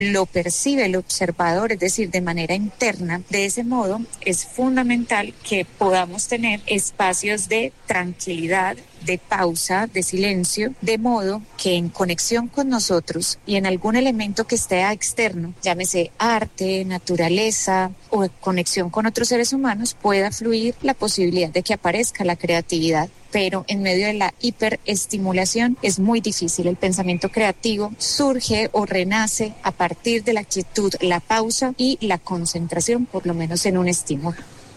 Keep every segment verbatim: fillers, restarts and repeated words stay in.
lo percibe el observador, es decir, de manera interna. De ese modo, es fundamental que podamos tener espacios de tranquilidad, de pausa, de silencio, de modo que en conexión con nosotros y en algún elemento que esté externo, llámese arte, naturaleza o conexión con otros seres humanos, pueda fluir la posibilidad de que aparezca la creatividad. Pero en medio de la hiperestimulación es muy difícil. El pensamiento creativo surge o renace a partir de la quietud, la pausa y la concentración, por lo menos en un estímulo.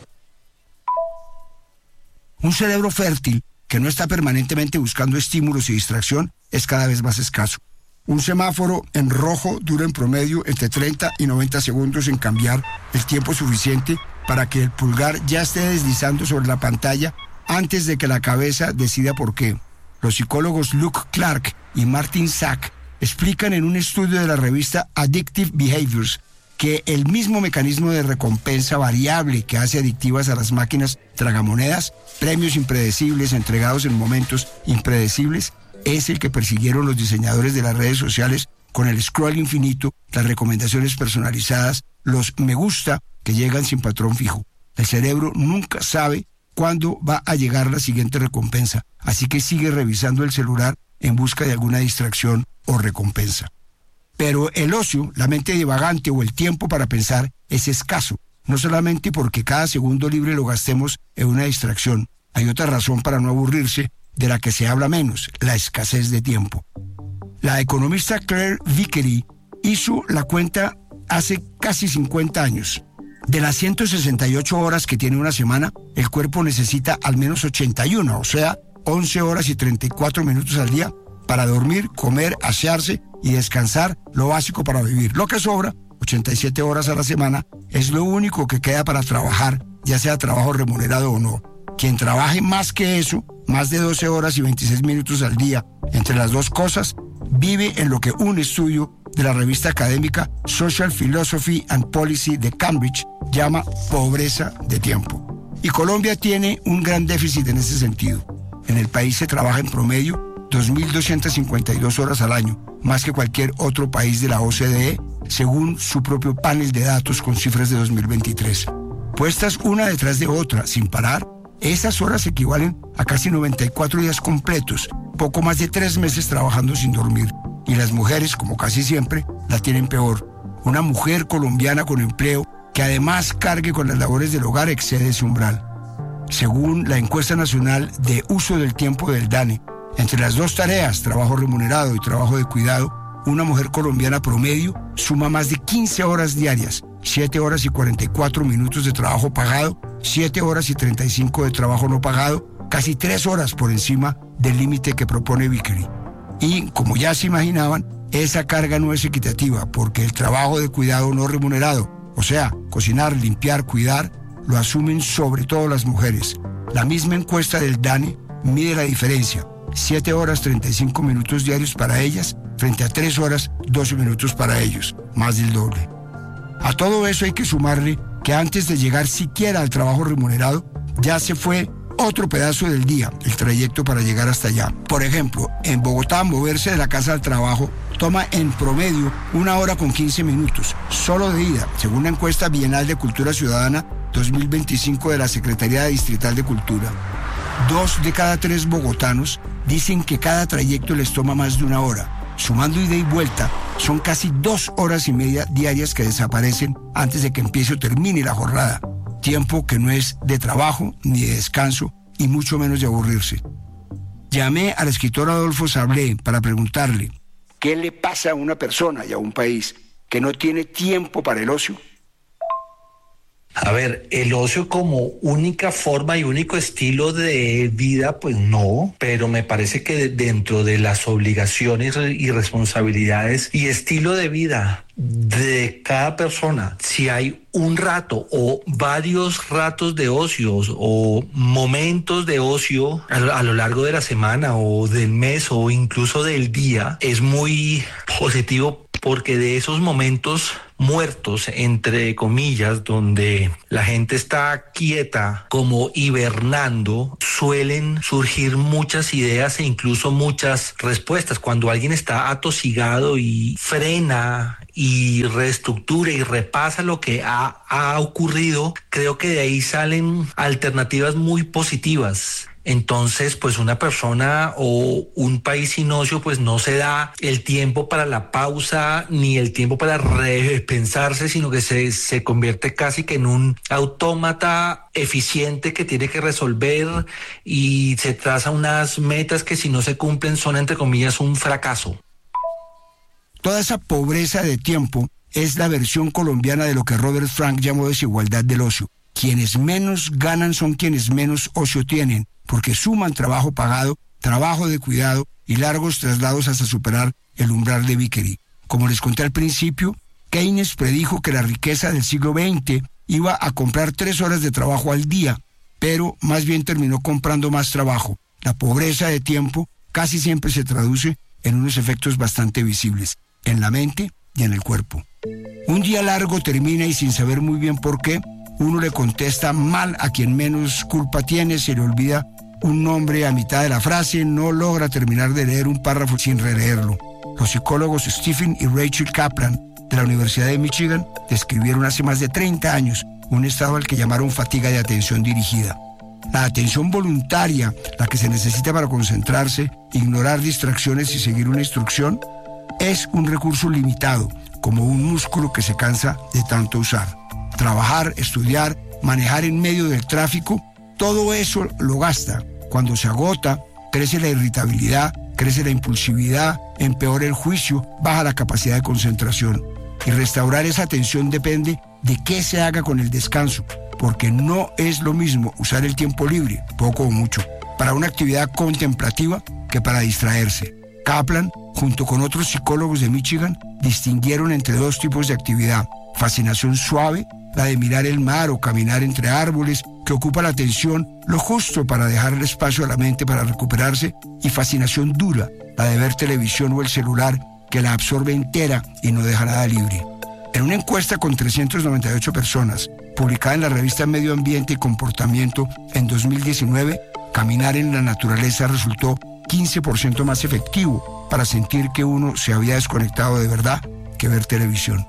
Un cerebro fértil que no está permanentemente buscando estímulos y distracción es cada vez más escaso. Un semáforo en rojo dura en promedio entre treinta y noventa segundos en cambiar, el tiempo suficiente para que el pulgar ya esté deslizando sobre la pantalla antes de que la cabeza decida por qué. Los psicólogos Luke Clark y Martin Sack explican en un estudio de la revista Addictive Behaviors que el mismo mecanismo de recompensa variable que hace adictivas a las máquinas tragamonedas, premios impredecibles entregados en momentos impredecibles, es el que persiguieron los diseñadores de las redes sociales con el scroll infinito, las recomendaciones personalizadas, los me gusta que llegan sin patrón fijo. El cerebro nunca sabe cuándo va a llegar la siguiente recompensa, así que sigue revisando el celular en busca de alguna distracción o recompensa. Pero el ocio, la mente divagante o el tiempo para pensar es escaso, no solamente porque cada segundo libre lo gastemos en una distracción. Hay otra razón para no aburrirse, de la que se habla menos, la escasez de tiempo. La economista Claire Vickery hizo la cuenta hace casi cincuenta años. De las ciento sesenta y ocho horas que tiene una semana, el cuerpo necesita al menos ochenta y una, o sea, once horas y treinta y cuatro minutos al día para dormir, comer, asearse y descansar, lo básico para vivir. Lo que sobra, ochenta y siete horas a la semana, es lo único que queda para trabajar, ya sea trabajo remunerado o no. Quien trabaje más que eso, más de doce horas y veintiséis minutos al día, entre las dos cosas, vive en lo que un estudio de la revista académica Social Philosophy and Policy de Cambridge llama pobreza de tiempo. Y Colombia tiene un gran déficit en ese sentido. En el país se trabaja en promedio dos mil doscientas cincuenta y dos horas al año, más que cualquier otro país de la O C D E, según su propio panel de datos con cifras de dos mil veintitrés. Puestas una detrás de otra, sin parar, esas horas equivalen a casi noventa y cuatro días completos, poco más de tres meses trabajando sin dormir. Y las mujeres, como casi siempre, la tienen peor. Una mujer colombiana con empleo que además cargue con las labores del hogar excede ese umbral. Según la encuesta nacional de uso del tiempo del DANE, entre las dos tareas, trabajo remunerado y trabajo de cuidado, una mujer colombiana promedio suma más de quince horas diarias, siete horas y cuarenta y cuatro minutos de trabajo pagado, siete horas y treinta y cinco de trabajo no pagado, casi tres horas por encima del límite que propone Vickery. Y, como ya se imaginaban, esa carga no es equitativa porque el trabajo de cuidado no remunerado, o sea, cocinar, limpiar, cuidar, lo asumen sobre todo las mujeres. La misma encuesta del DANE mide la diferencia, siete horas treinta y cinco minutos diarios para ellas frente a tres horas doce minutos para ellos, más del doble. A todo eso hay que sumarle que antes de llegar siquiera al trabajo remunerado, ya se fue otro pedazo del día, el trayecto para llegar hasta allá. Por ejemplo, en Bogotá, moverse de la casa al trabajo toma en promedio una hora con quince minutos, solo de ida, según la encuesta bienal de Cultura Ciudadana dos mil veinticinco de la Secretaría Distrital de Cultura. Dos de cada tres bogotanos dicen que cada trayecto les toma más de una hora. Sumando ida y vuelta, son casi dos horas y media diarias que desaparecen antes de que empiece o termine la jornada. Tiempo que no es de trabajo ni de descanso y mucho menos de aburrirse. Llamé al escritor Adolfo Sablé para preguntarle ¿qué le pasa a una persona y a un país que no tiene tiempo para el ocio? A ver, el ocio como única forma y único estilo de vida, pues no, pero me parece que dentro de las obligaciones y responsabilidades y estilo de vida de cada persona, si hay un rato o varios ratos de ocios o momentos de ocio a lo, a lo largo de la semana o del mes o incluso del día, es muy positivo porque de esos momentos muertos, entre comillas, donde la gente está quieta, como hibernando, suelen surgir muchas ideas e incluso muchas respuestas. Cuando alguien está atosigado y frena y reestructura y repasa lo que ha, ha ocurrido, creo que de ahí salen alternativas muy positivas. Entonces, pues una persona o un país sin ocio, pues no se da el tiempo para la pausa ni el tiempo para repensarse, sino que se, se convierte casi que en un autómata eficiente que tiene que resolver y se traza unas metas que si no se cumplen son, entre comillas, un fracaso. Toda esa pobreza de tiempo es la versión colombiana de lo que Robert Frank llamó desigualdad del ocio. Quienes menos ganan son quienes menos ocio tienen, porque suman trabajo pagado, trabajo de cuidado y largos traslados hasta superar el umbral de Vickery. Como les conté al principio, Keynes predijo que la riqueza del siglo veinte iba a comprar tres horas de trabajo al día, pero más bien terminó comprando más trabajo. La pobreza de tiempo casi siempre se traduce en unos efectos bastante visibles, en la mente y en el cuerpo. Un día largo termina y sin saber muy bien por qué, uno le contesta mal a quien menos culpa tiene, se le olvida un nombre a mitad de la frase, no logra terminar de leer un párrafo sin releerlo. Los psicólogos Stephen y Rachel Kaplan de la Universidad de Michigan describieron hace más de treinta años un estado al que llamaron fatiga de atención dirigida. La atención voluntaria, la que se necesita para concentrarse, ignorar distracciones y seguir una instrucción, es un recurso limitado, como un músculo que se cansa de tanto usar. Trabajar, estudiar, manejar en medio del tráfico, todo eso lo gasta. Cuando se agota, crece la irritabilidad, crece la impulsividad, empeora el juicio, baja la capacidad de concentración. Y restaurar esa atención depende de qué se haga con el descanso, porque no es lo mismo usar el tiempo libre, poco o mucho, para una actividad contemplativa que para distraerse. Kaplan, junto con otros psicólogos de Michigan, distinguieron entre dos tipos de actividad: fascinación suave, la de mirar el mar o caminar entre árboles, que ocupa la atención lo justo para dejar el espacio a la mente para recuperarse, y fascinación dura, la de ver televisión o el celular, que la absorbe entera y no deja nada libre. En una encuesta con trescientas noventa y ocho personas, publicada en la revista Medio Ambiente y Comportamiento en dos mil diecinueve, caminar en la naturaleza resultó quince por ciento más efectivo para sentir que uno se había desconectado de verdad que ver televisión.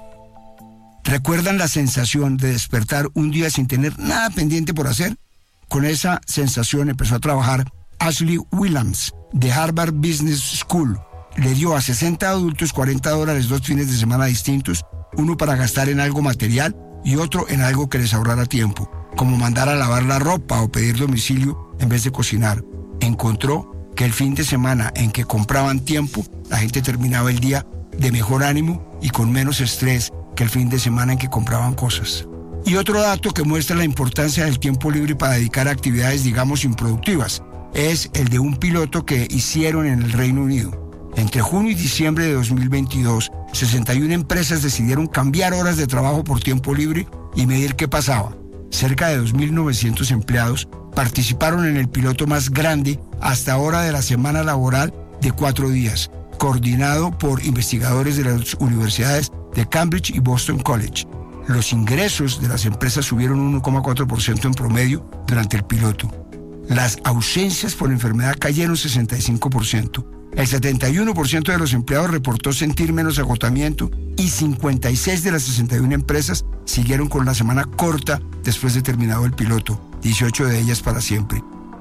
¿Recuerdan la sensación de despertar un día sin tener nada pendiente por hacer? Con esa sensación empezó a trabajar Ashley Williams, de Harvard Business School. Le dio a sesenta adultos cuarenta dólares dos fines de semana distintos, uno para gastar en algo material y otro en algo que les ahorrara tiempo, como mandar a lavar la ropa o pedir domicilio en vez de cocinar. Encontró que el fin de semana en que compraban tiempo, la gente terminaba el día de mejor ánimo y con menos estrés que el fin de semana en que compraban cosas. Y otro dato que muestra la importancia del tiempo libre para dedicar a actividades, digamos, improductivas, es el de un piloto que hicieron en el Reino Unido. Entre junio y diciembre de dos mil veintidós, sesenta y una empresas decidieron cambiar horas de trabajo por tiempo libre y medir qué pasaba. Cerca de dos mil novecientos empleados participaron en el piloto más grande hasta ahora de la semana laboral de cuatro días, coordinado por investigadores de las universidades de Cambridge y Boston College. Los ingresos de las empresas subieron uno coma cuatro por ciento en promedio durante el piloto. Las ausencias por enfermedad cayeron sesenta y cinco por ciento. El setenta y uno por ciento de los empleados reportó sentir menos agotamiento y cincuenta y seis de las sesenta y una empresas siguieron con la semana corta después de terminado el piloto, dieciocho de ellas para siempre.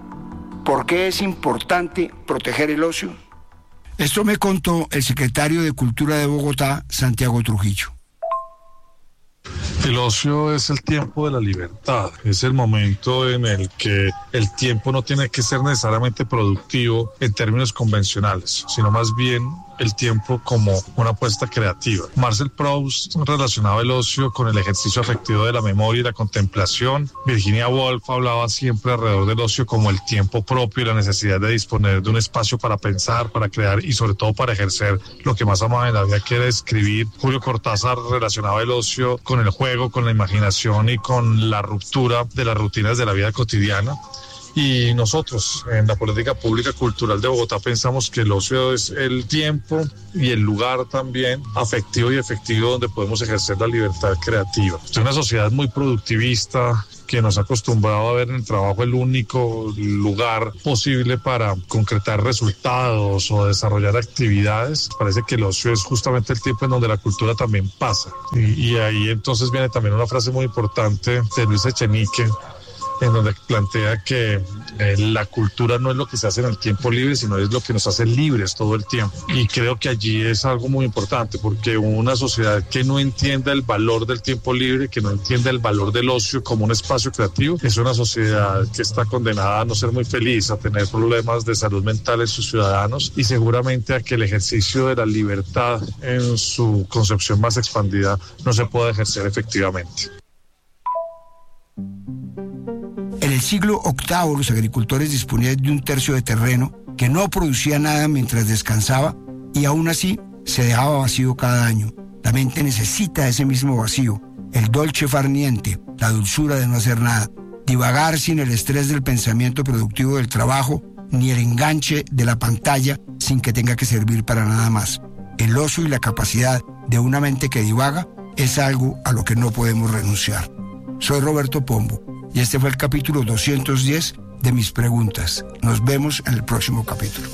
¿Por qué es importante proteger el ocio? Esto me contó el secretario de Cultura de Bogotá, Santiago Trujillo. El ocio es el tiempo de la libertad, es el momento en el que el tiempo no tiene que ser necesariamente productivo en términos convencionales, sino más bien el tiempo como una apuesta creativa. Marcel Proust relacionaba el ocio con el ejercicio afectivo de la memoria y la contemplación. Virginia Woolf hablaba siempre alrededor del ocio como el tiempo propio y la necesidad de disponer de un espacio para pensar, para crear y sobre todo para ejercer lo que más amaba en la vida, que era escribir. Julio Cortázar relacionaba el ocio con el juego, con la imaginación y con la ruptura de las rutinas de la vida cotidiana. Y nosotros en la política pública cultural de Bogotá pensamos que el ocio es el tiempo y el lugar también afectivo y efectivo donde podemos ejercer la libertad creativa. Es una sociedad muy productivista que nos ha acostumbrado a ver en el trabajo el único lugar posible para concretar resultados o desarrollar actividades. Parece que el ocio es justamente el tiempo en donde la cultura también pasa. Y, y ahí entonces viene también una frase muy importante de Luis Echenique, en donde plantea que eh, la cultura no es lo que se hace en el tiempo libre, sino es lo que nos hace libres todo el tiempo. Y creo que allí es algo muy importante, porque una sociedad que no entienda el valor del tiempo libre, que no entienda el valor del ocio como un espacio creativo, es una sociedad que está condenada a no ser muy feliz, a tener problemas de salud mental en sus ciudadanos y seguramente a que el ejercicio de la libertad en su concepción más expandida no se pueda ejercer efectivamente. En el siglo octavo, los agricultores disponían de un tercio de terreno que no producía nada mientras descansaba y aún así se dejaba vacío cada año. La mente necesita ese mismo vacío, el dolce far niente, la dulzura de no hacer nada, divagar sin el estrés del pensamiento productivo del trabajo ni el enganche de la pantalla sin que tenga que servir para nada más. El ocio y la capacidad de una mente que divaga es algo a lo que no podemos renunciar. Soy Roberto Pombo y este fue el capítulo doscientos diez de Mis Preguntas. Nos vemos en el próximo capítulo.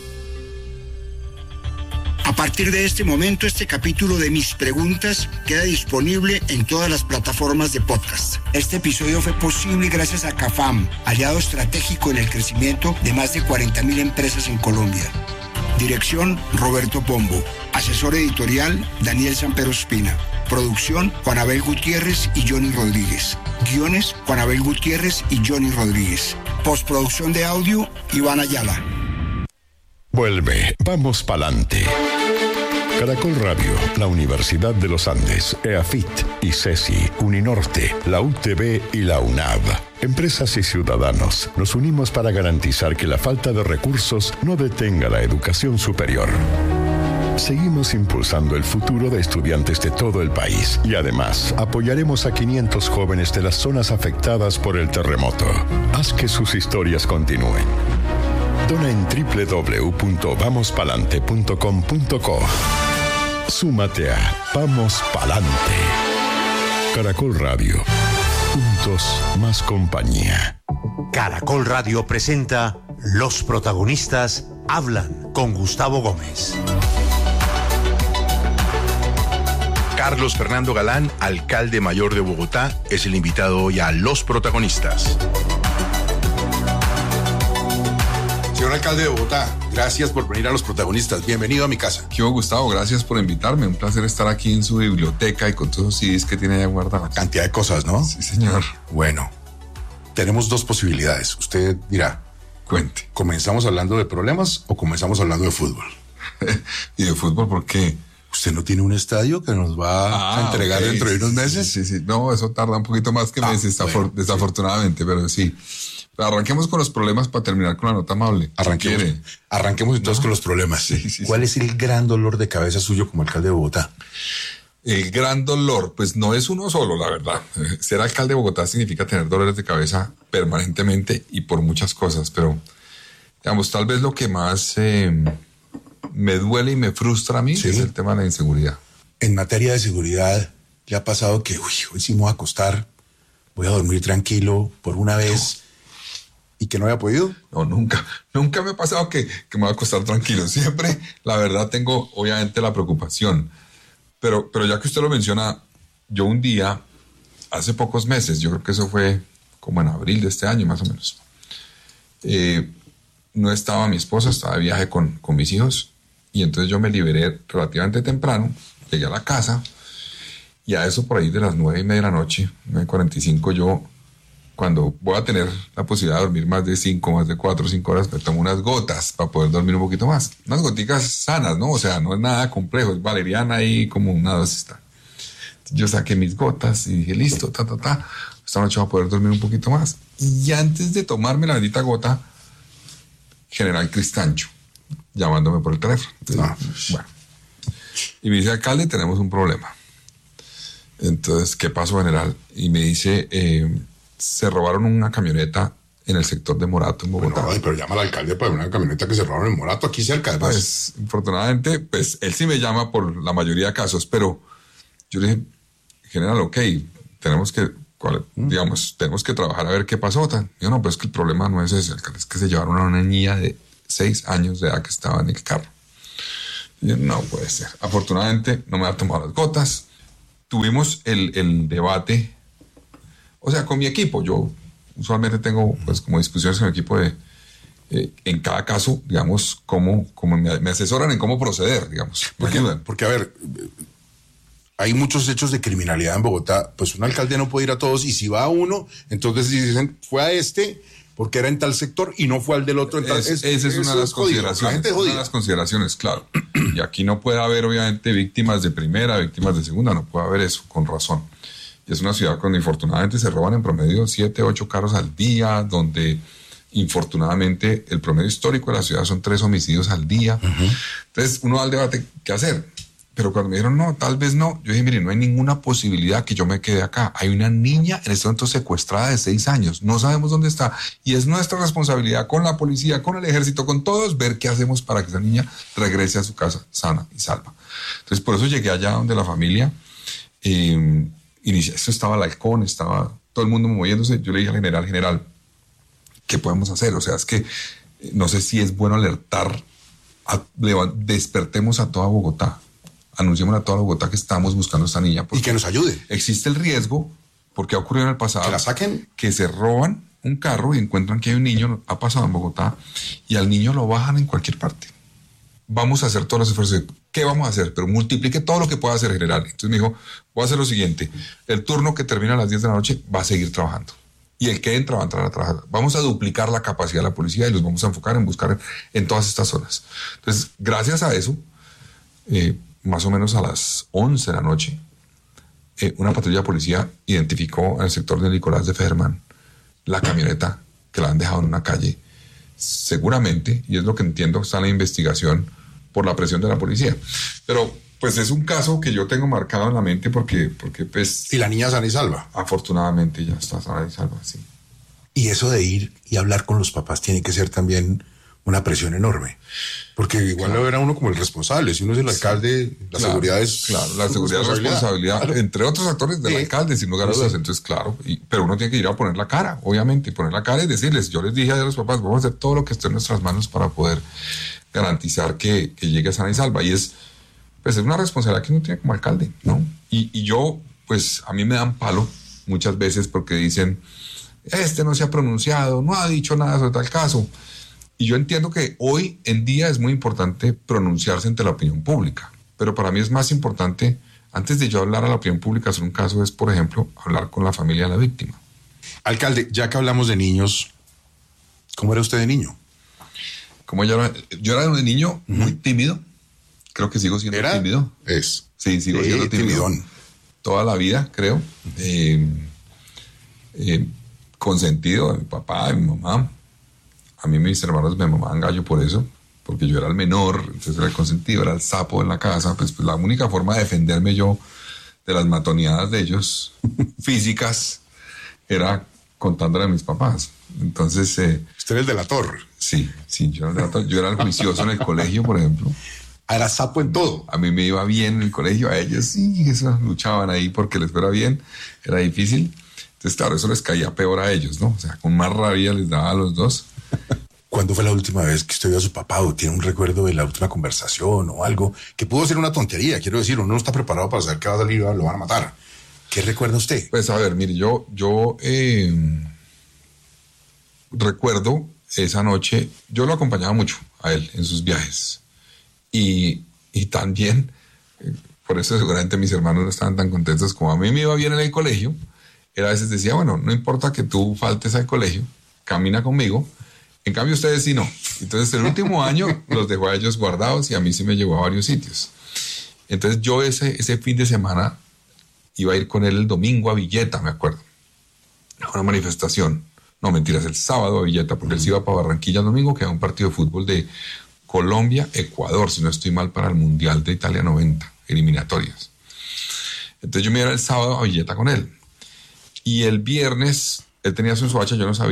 A partir de este momento, este capítulo de Mis Preguntas queda disponible en todas las plataformas de podcast. Este episodio fue posible gracias a CAFAM, aliado estratégico en el crecimiento de más de cuarenta mil empresas en Colombia. Dirección, Roberto Pombo. Asesor editorial, Daniel Sampero Espina. Producción, Juan Abel Gutiérrez y Johnny Rodríguez. Guiones, Juan Abel Gutiérrez y Johnny Rodríguez. Postproducción de audio, Iván Ayala. Vuelve, vamos pa'lante. Caracol Radio, la Universidad de los Andes, EAFIT, ICESI, Uninorte, la U T B y la UNAV. Empresas y ciudadanos, nos unimos para garantizar que la falta de recursos no detenga la educación superior. Seguimos impulsando el futuro de estudiantes de todo el país y además apoyaremos a quinientos jóvenes de las zonas afectadas por el terremoto. Haz que sus historias continúen. Dona en doble u doble u doble u punto vamos palante punto com punto co. Súmate a Vamos Palante. Caracol Radio. Juntos más compañía. Caracol Radio presenta Los Protagonistas Hablan con Gustavo Gómez. Carlos Fernando Galán, alcalde mayor de Bogotá, es el invitado hoy a Los Protagonistas. Señor alcalde de Bogotá, gracias por venir a Los Protagonistas. Bienvenido a mi casa. Yo, Gustavo, gracias por invitarme. Un placer estar aquí en su biblioteca y con todos los C Ds que tiene allá guardados. Cantidad de cosas, ¿no? Sí, señor. Bueno, tenemos dos posibilidades. Usted dirá, cuente. ¿Comenzamos hablando de problemas o comenzamos hablando de fútbol? ¿Y de fútbol por qué? ¿Usted no tiene un estadio que nos va ah, a entregar okay. dentro de unos meses? Sí, sí, sí. No, eso tarda un poquito más que ah, meses, bueno, desafortunadamente, sí. Pero sí. Pero arranquemos con los problemas para terminar con la nota amable. Arranquemos, arranquemos entonces no. con los problemas. Sí, sí, ¿Cuál sí. es el gran dolor de cabeza suyo como alcalde de Bogotá? El gran dolor, pues no es uno solo, la verdad. Ser alcalde de Bogotá significa tener dolores de cabeza permanentemente y por muchas cosas, pero digamos, tal vez lo que más eh, me duele y me frustra a mí ¿Sí? es el tema de la inseguridad. En materia de seguridad, ¿le ha pasado que uy, hoy sí me voy a acostar, voy a dormir tranquilo por una vez? No. ¿Y que no haya podido? No, nunca. Nunca me ha pasado que, que me voy a acostar tranquilo. Siempre, la verdad, tengo obviamente la preocupación. Pero, pero ya que usted lo menciona, yo un día, hace pocos meses, yo creo que eso fue como en abril de este año más o menos, eh, no estaba mi esposa, estaba de viaje con, con mis hijos, y entonces yo me liberé relativamente temprano, llegué a la casa, y a eso por ahí de las nueve y media de la noche, nueve cuarenta y cinco, yo, cuando voy a tener la posibilidad de dormir más de cinco, más de cuatro o cinco horas, me tomo unas gotas para poder dormir un poquito más. Unas goticas sanas, ¿no? O sea, no es nada complejo, es valeriana ahí como una dosis. Yo saqué mis gotas y dije, listo, ta, ta, ta, esta noche voy a poder dormir un poquito más. Y antes de tomarme la bendita gota, General Cristancho, llamándome por el teléfono. Entonces, bueno. Y me dice, alcalde, tenemos un problema. Entonces, ¿qué pasó, general? Y me dice... Eh, se robaron una camioneta en el sector de Morato, en Bogotá. Bueno, ay, pero llama al alcalde para una camioneta que se robaron en Morato, aquí cerca, además. Pues, afortunadamente, pues, él sí me llama por la mayoría de casos, pero yo le dije, general, ok, tenemos que, cuál, digamos, tenemos que trabajar a ver qué pasó. Yo no, pues es que el problema no es ese, alcalde, es que se llevaron a una niña de seis años de edad que estaba en el carro. Y yo, no puede ser. Afortunadamente, no me ha tomado las gotas. Tuvimos el, el debate, o sea, con mi equipo. Yo usualmente tengo, pues, como discusiones con el equipo de, eh, en cada caso, digamos, cómo, cómo me, me asesoran en cómo proceder, digamos. Me Porque, ayudan. porque, a ver, hay muchos hechos de criminalidad en Bogotá, pues un alcalde no puede ir a todos, y si va a uno, entonces dicen, fue a este porque era en tal sector y no fue al del otro. En tal, Es, es, esa es una de las jodido. consideraciones. La gente es una de jodida. las consideraciones, claro. Y aquí no puede haber, obviamente, víctimas de primera, víctimas de segunda, no puede haber eso, con razón. Y es una ciudad donde, infortunadamente, se roban en promedio siete, ocho carros al día, donde, infortunadamente, el promedio histórico de la ciudad son tres homicidios al día. Uh-huh. Entonces, uno va al debate, ¿qué hacer? Pero cuando me dijeron, no, tal vez no, yo dije, mire, no hay ninguna posibilidad que yo me quede acá. Hay una niña en este momento secuestrada de seis años. No sabemos dónde está. Y es nuestra responsabilidad con la policía, con el ejército, con todos, ver qué hacemos para que esa niña regrese a su casa sana y salva. Entonces, por eso llegué allá donde la familia, eh, inicia, esto estaba el halcón, estaba todo el mundo moviéndose. Yo le dije al general, general, ¿qué podemos hacer? O sea, es que eh, no sé si es bueno alertar, a, despertemos a toda Bogotá. Anunciamos a toda Bogotá que estamos buscando a esta niña. Y que nos ayude. Existe el riesgo, porque ha ocurrido en el pasado, que la saquen, que se roban un carro y encuentran que hay un niño, ha pasado en Bogotá, y al niño lo bajan en cualquier parte. Vamos a hacer todos los esfuerzos. ¿Qué vamos a hacer? Pero multiplique todo lo que pueda hacer, general. Entonces me dijo, voy a hacer lo siguiente, el turno que termina a las diez de la noche va a seguir trabajando. Y el que entra va a entrar a trabajar. Vamos a duplicar la capacidad de la policía y los vamos a enfocar en buscar en todas estas zonas. Entonces, gracias a eso, eh, más o menos a las once de la noche, eh, una patrulla de policía identificó en el sector de Nicolás de Federman la camioneta que la han dejado en una calle. Seguramente, y es lo que entiendo, está en la investigación por la presión de la policía. Pero, pues es un caso que yo tengo marcado en la mente porque, porque pues... Y la niña sana y salva. Afortunadamente ya está sana y salva, sí. Y eso de ir y hablar con los papás tiene que ser también una presión enorme, porque igual claro. Lo ven a uno como el responsable. Si uno es el alcalde, sí. la claro, seguridad es claro, la seguridad es responsabilidad, claro. Entre otros actores del sí. alcalde, sin lugar a dudas. Entonces, claro, y, pero uno tiene que ir a poner la cara, obviamente, poner la cara y decirles, yo les dije a los papás, vamos a hacer todo lo que esté en nuestras manos para poder garantizar que, que llegue sana y salva. Y es, pues, es una responsabilidad que uno tiene como alcalde, ¿no? Y, y yo, pues, a mí me dan palo muchas veces porque dicen, este no se ha pronunciado, no ha dicho nada sobre tal caso. Y yo entiendo que hoy en día es muy importante pronunciarse ante la opinión pública, pero para mí es más importante, antes de yo hablar a la opinión pública sobre un caso, es, por ejemplo, hablar con la familia de la víctima. Alcalde, ya que hablamos de niños, ¿cómo era usted de niño? Como yo era, yo era de niño muy uh-huh. tímido, creo que sigo siendo ¿Era? tímido. Es. Sí, sigo sí, siendo tímido. Timidón. Toda la vida, creo. Eh, eh, consentido de mi papá, de mi mamá. A mí mis hermanos me mamaban gallo por eso, porque yo era el menor, entonces era el consentido, era el sapo en la casa. Pues, pues la única forma de defenderme yo de las matoneadas de ellos, físicas, era contándole a mis papás. Entonces... Eh, ¿Usted era el delator? Sí, sí, yo era el delator. Yo era el juicioso en el colegio, por ejemplo. Era sapo en todo. A mí me iba bien en el colegio, a ellos sí, eso, luchaban ahí porque les fuera bien, era difícil. Entonces, claro, eso les caía peor a ellos, ¿no? O sea, con más rabia les daba a los dos. ¿Cuándo fue la última vez que usted vio a su papá o tiene un recuerdo de la última conversación o algo que pudo ser una tontería? Quiero decir, uno no está preparado para saber que va a salir y lo van a matar. ¿Qué recuerda usted? Pues a ver, mire, yo, yo eh, recuerdo esa noche, yo lo acompañaba mucho a él en sus viajes y, y también, eh, por eso seguramente mis hermanos no estaban tan contentos como a mí me iba bien en el colegio. Él a veces decía, bueno, no importa que tú faltes al colegio, camina conmigo. En cambio, ustedes sí no. Entonces, el último año los dejó a ellos guardados y a mí sí me llevó a varios sitios. Entonces, yo ese, ese fin de semana iba a ir con él el domingo a Villeta, me acuerdo. A una manifestación. No, mentiras, el sábado a Villeta, porque él se iba para Barranquilla el domingo, que era un partido de fútbol de Colombia-Ecuador, si no estoy mal, para el Mundial de Italia noventa, eliminatorias. Entonces, yo me iba el sábado a Villeta con él. Y el viernes, él tenía su soacha, yo no sabía,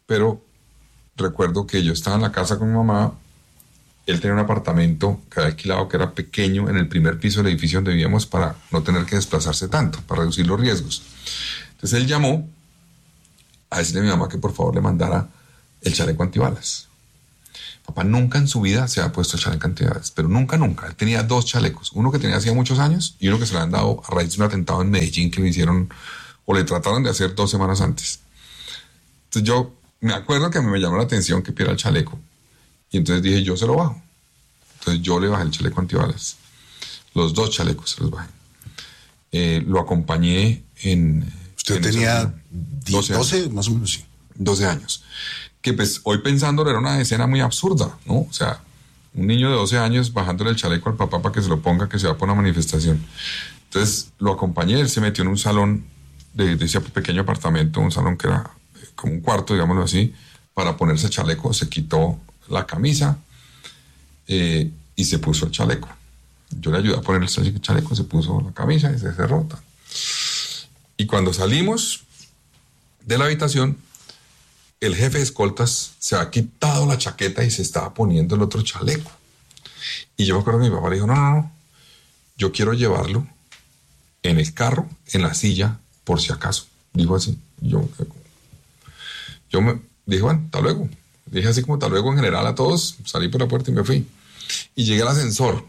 pero recuerdo que yo estaba en la casa con mi mamá, él tenía un apartamento que había alquilado que era pequeño en el primer piso del edificio donde vivíamos para no tener que desplazarse tanto, para reducir los riesgos. Entonces él llamó a decirle a mi mamá que por favor le mandara el chaleco antibalas. Papá nunca en su vida se ha puesto el chaleco antibalas, pero nunca, nunca. Él tenía dos chalecos, uno que tenía hacía muchos años y uno que se le han dado a raíz de un atentado en Medellín que le hicieron o le trataron de hacer dos semanas antes. Entonces yo me acuerdo que a mí me llamó la atención que pidiera el chaleco. Y entonces dije, yo se lo bajo. Entonces yo le bajé el chaleco antibalas. Los dos chalecos se los bajé. Eh, lo acompañé en... Usted en tenía doce, doce más o menos, sí. doce años. Que pues hoy pensándolo era una escena muy absurda, ¿no? O sea, un niño de doce años bajándole el chaleco al papá para que se lo ponga, que se va por una manifestación. Entonces lo acompañé, él se metió en un salón de, de ese pequeño apartamento, un salón que era como un cuarto, digámoslo así, para ponerse el chaleco, se quitó la camisa eh, y se puso el chaleco. Yo le ayudé a poner el chaleco, se puso la camisa y se cerró. Y cuando salimos de la habitación, el jefe de escoltas se ha quitado la chaqueta y se estaba poniendo el otro chaleco. Y yo me acuerdo que mi papá le dijo, no, no, no, yo quiero llevarlo en el carro, en la silla, por si acaso. Dijo así. Yo, yo me dije, bueno, hasta luego. Dije así como hasta luego en general a todos, salí por la puerta y me fui. Y llegué al ascensor.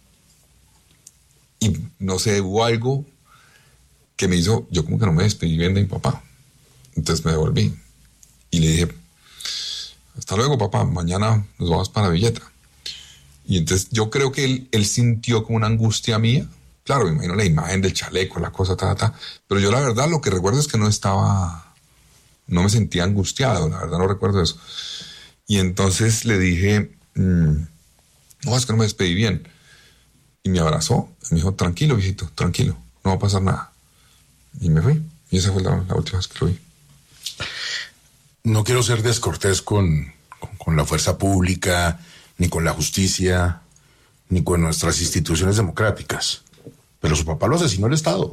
Y no sé, hubo algo que me hizo, yo como que no me despedí bien de mi papá. Entonces me devolví. Y le dije, hasta luego papá, mañana nos vamos para Villeta. Y entonces yo creo que él, él sintió como una angustia mía. Claro, me imagino la imagen del chaleco, la cosa, ta, ta. Pero yo la verdad lo que recuerdo es que no estaba, no me sentía angustiado, la verdad no recuerdo eso. Y entonces le dije, mmm, no, es que no me despedí bien. Y me abrazó, me dijo, tranquilo, viejito, tranquilo, no va a pasar nada. Y me fui. Y esa fue la, la última vez que lo vi. No quiero ser descortés con, con, con la fuerza pública, ni con la justicia, ni con nuestras instituciones democráticas. Pero su papá lo asesinó el Estado.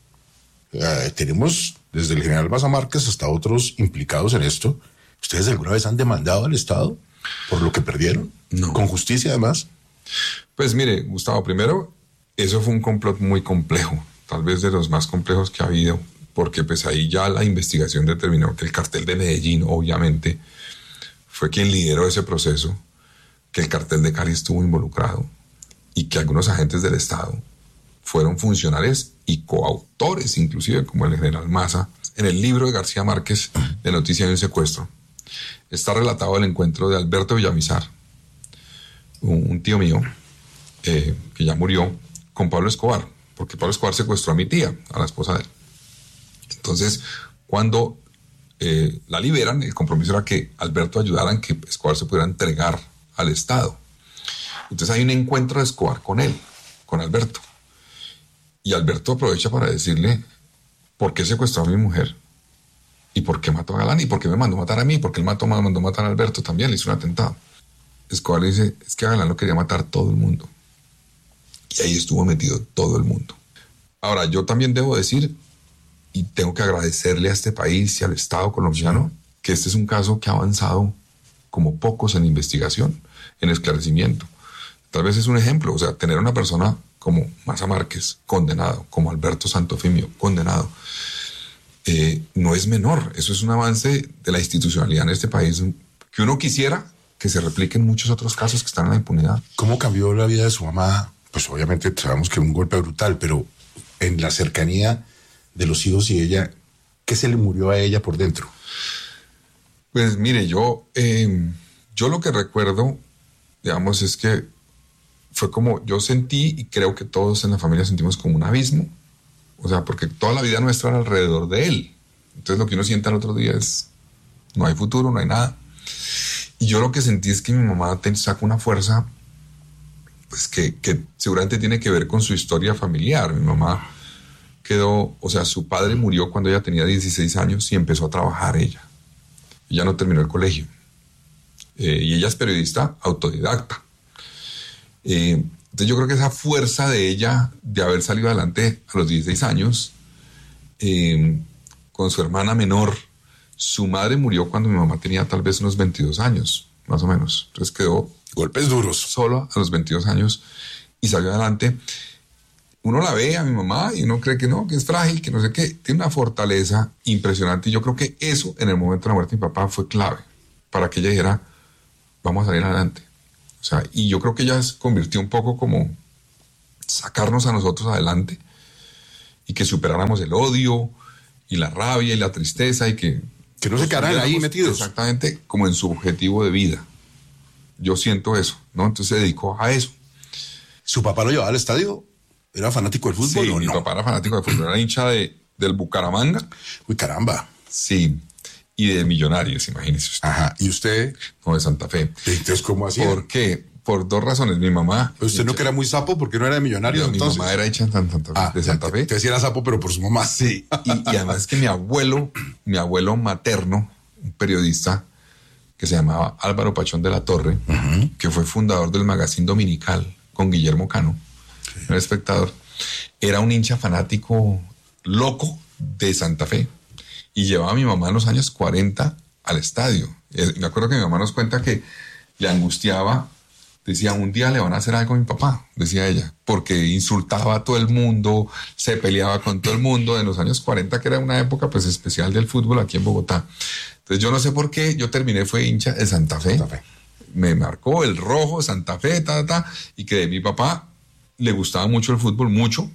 Eh, tenemos desde el general Maza Márquez hasta otros implicados en esto. ¿Ustedes alguna vez han demandado al Estado por lo que perdieron? No. ¿Con justicia además? Pues mire, Gustavo, primero, eso fue un complot muy complejo, tal vez de los más complejos que ha habido, porque pues ahí ya la investigación determinó que el cartel de Medellín, obviamente, fue quien lideró ese proceso, que el cartel de Cali estuvo involucrado y que algunos agentes del Estado fueron funcionarios y coautores, inclusive como el general Maza. En el libro de García Márquez, de Noticia de un secuestro, está relatado el encuentro de Alberto Villamizar, un, un tío mío, eh, que ya murió, con Pablo Escobar, porque Pablo Escobar secuestró a mi tía, a la esposa de él. Entonces, cuando eh, la liberan, el compromiso era que Alberto ayudara en que Escobar se pudiera entregar al Estado. Entonces hay un encuentro de Escobar con él, con Alberto. Y Alberto aprovecha para decirle por qué secuestró a mi mujer y por qué mató a Galán y por qué me mandó matar a mí, porque él mató, me mandó matar a Alberto también, le hizo un atentado. Escobar le dice, es que a Galán lo quería matar todo el mundo. Y ahí estuvo metido todo el mundo. Ahora, yo también debo decir, y tengo que agradecerle a este país y al Estado colombiano, que este es un caso que ha avanzado como pocos en investigación, en esclarecimiento. Tal vez es un ejemplo, o sea, tener a una persona como Maza Márquez condenado, como Alberto Santofimio condenado, eh, no es menor. Eso es un avance de la institucionalidad en este país que uno quisiera que se replique en muchos otros casos que están en la impunidad. ¿Cómo cambió la vida de su mamá? Pues obviamente sabemos que un golpe brutal, pero en la cercanía de los hijos y ella, ¿qué se le murió a ella por dentro? Pues mire, yo, eh, yo lo que recuerdo, digamos, es que fue como yo sentí, y creo que todos en la familia sentimos como un abismo, o sea, porque toda la vida nuestra era alrededor de él. Entonces lo que uno siente al otro día es, no hay futuro, no hay nada. Y yo lo que sentí es que mi mamá te saca una fuerza, pues que, que seguramente tiene que ver con su historia familiar. Mi mamá quedó, o sea, su padre murió cuando ella tenía dieciséis años y empezó a trabajar ella. Ella no terminó el colegio. Eh, y ella es periodista autodidacta. Eh, entonces yo creo que esa fuerza de ella de haber salido adelante a los dieciséis años, eh, con su hermana menor, Su madre murió cuando mi mamá tenía tal vez unos veintidós años, más o menos. Entonces quedó... Golpes duros. Solo a los veintidós años y salió adelante. Uno la ve a mi mamá y uno cree que no, que es frágil, que no sé qué. Tiene una fortaleza impresionante y yo creo que eso en el momento de la muerte de mi papá fue clave para que ella dijera, vamos a salir adelante. O sea, y yo creo que ella se convirtió un poco como sacarnos a nosotros adelante y que superáramos el odio y la rabia y la tristeza y que... Que no se quedaran ahí metidos. Exactamente como en su objetivo de vida. Yo siento eso, ¿no? Entonces se dedicó a eso. ¿Su papá lo llevaba al estadio? ¿Era fanático del fútbol sí, o no? Mi papá era fanático del fútbol, era hincha de, del Bucaramanga. Uy, caramba. Sí, y de Millonarios, imagínese usted. Ajá, ¿y usted? No, de Santa Fe. Entonces, ¿cómo hacía? ¿Por qué? Por dos razones. Mi mamá... ¿Pero usted no que era muy sapo porque no era de Millonarios? No, mi entonces? mamá era hincha de Santa, ah, de Santa Fe. Usted sí era sapo, pero por su mamá. Sí, y, y además que mi abuelo, mi abuelo materno, un periodista que se llamaba Álvaro Pachón de la Torre, uh-huh. que fue fundador del Magazine Dominical con Guillermo Cano, sí. El Espectador, era un hincha fanático loco de Santa Fe y llevaba a mi mamá en los años cuarenta al estadio. Me acuerdo que mi mamá nos cuenta que le angustiaba, decía, un día le van a hacer algo a mi papá, decía ella, porque insultaba a todo el mundo, se peleaba con todo el mundo en los años cuarenta, que era una época pues especial del fútbol aquí en Bogotá. Entonces yo no sé por qué, yo terminé, fue hincha de Santa Fe, Santa Fe. Me marcó el rojo, Santa Fe, ta, ta, y que de mi papá le gustaba mucho el fútbol, mucho,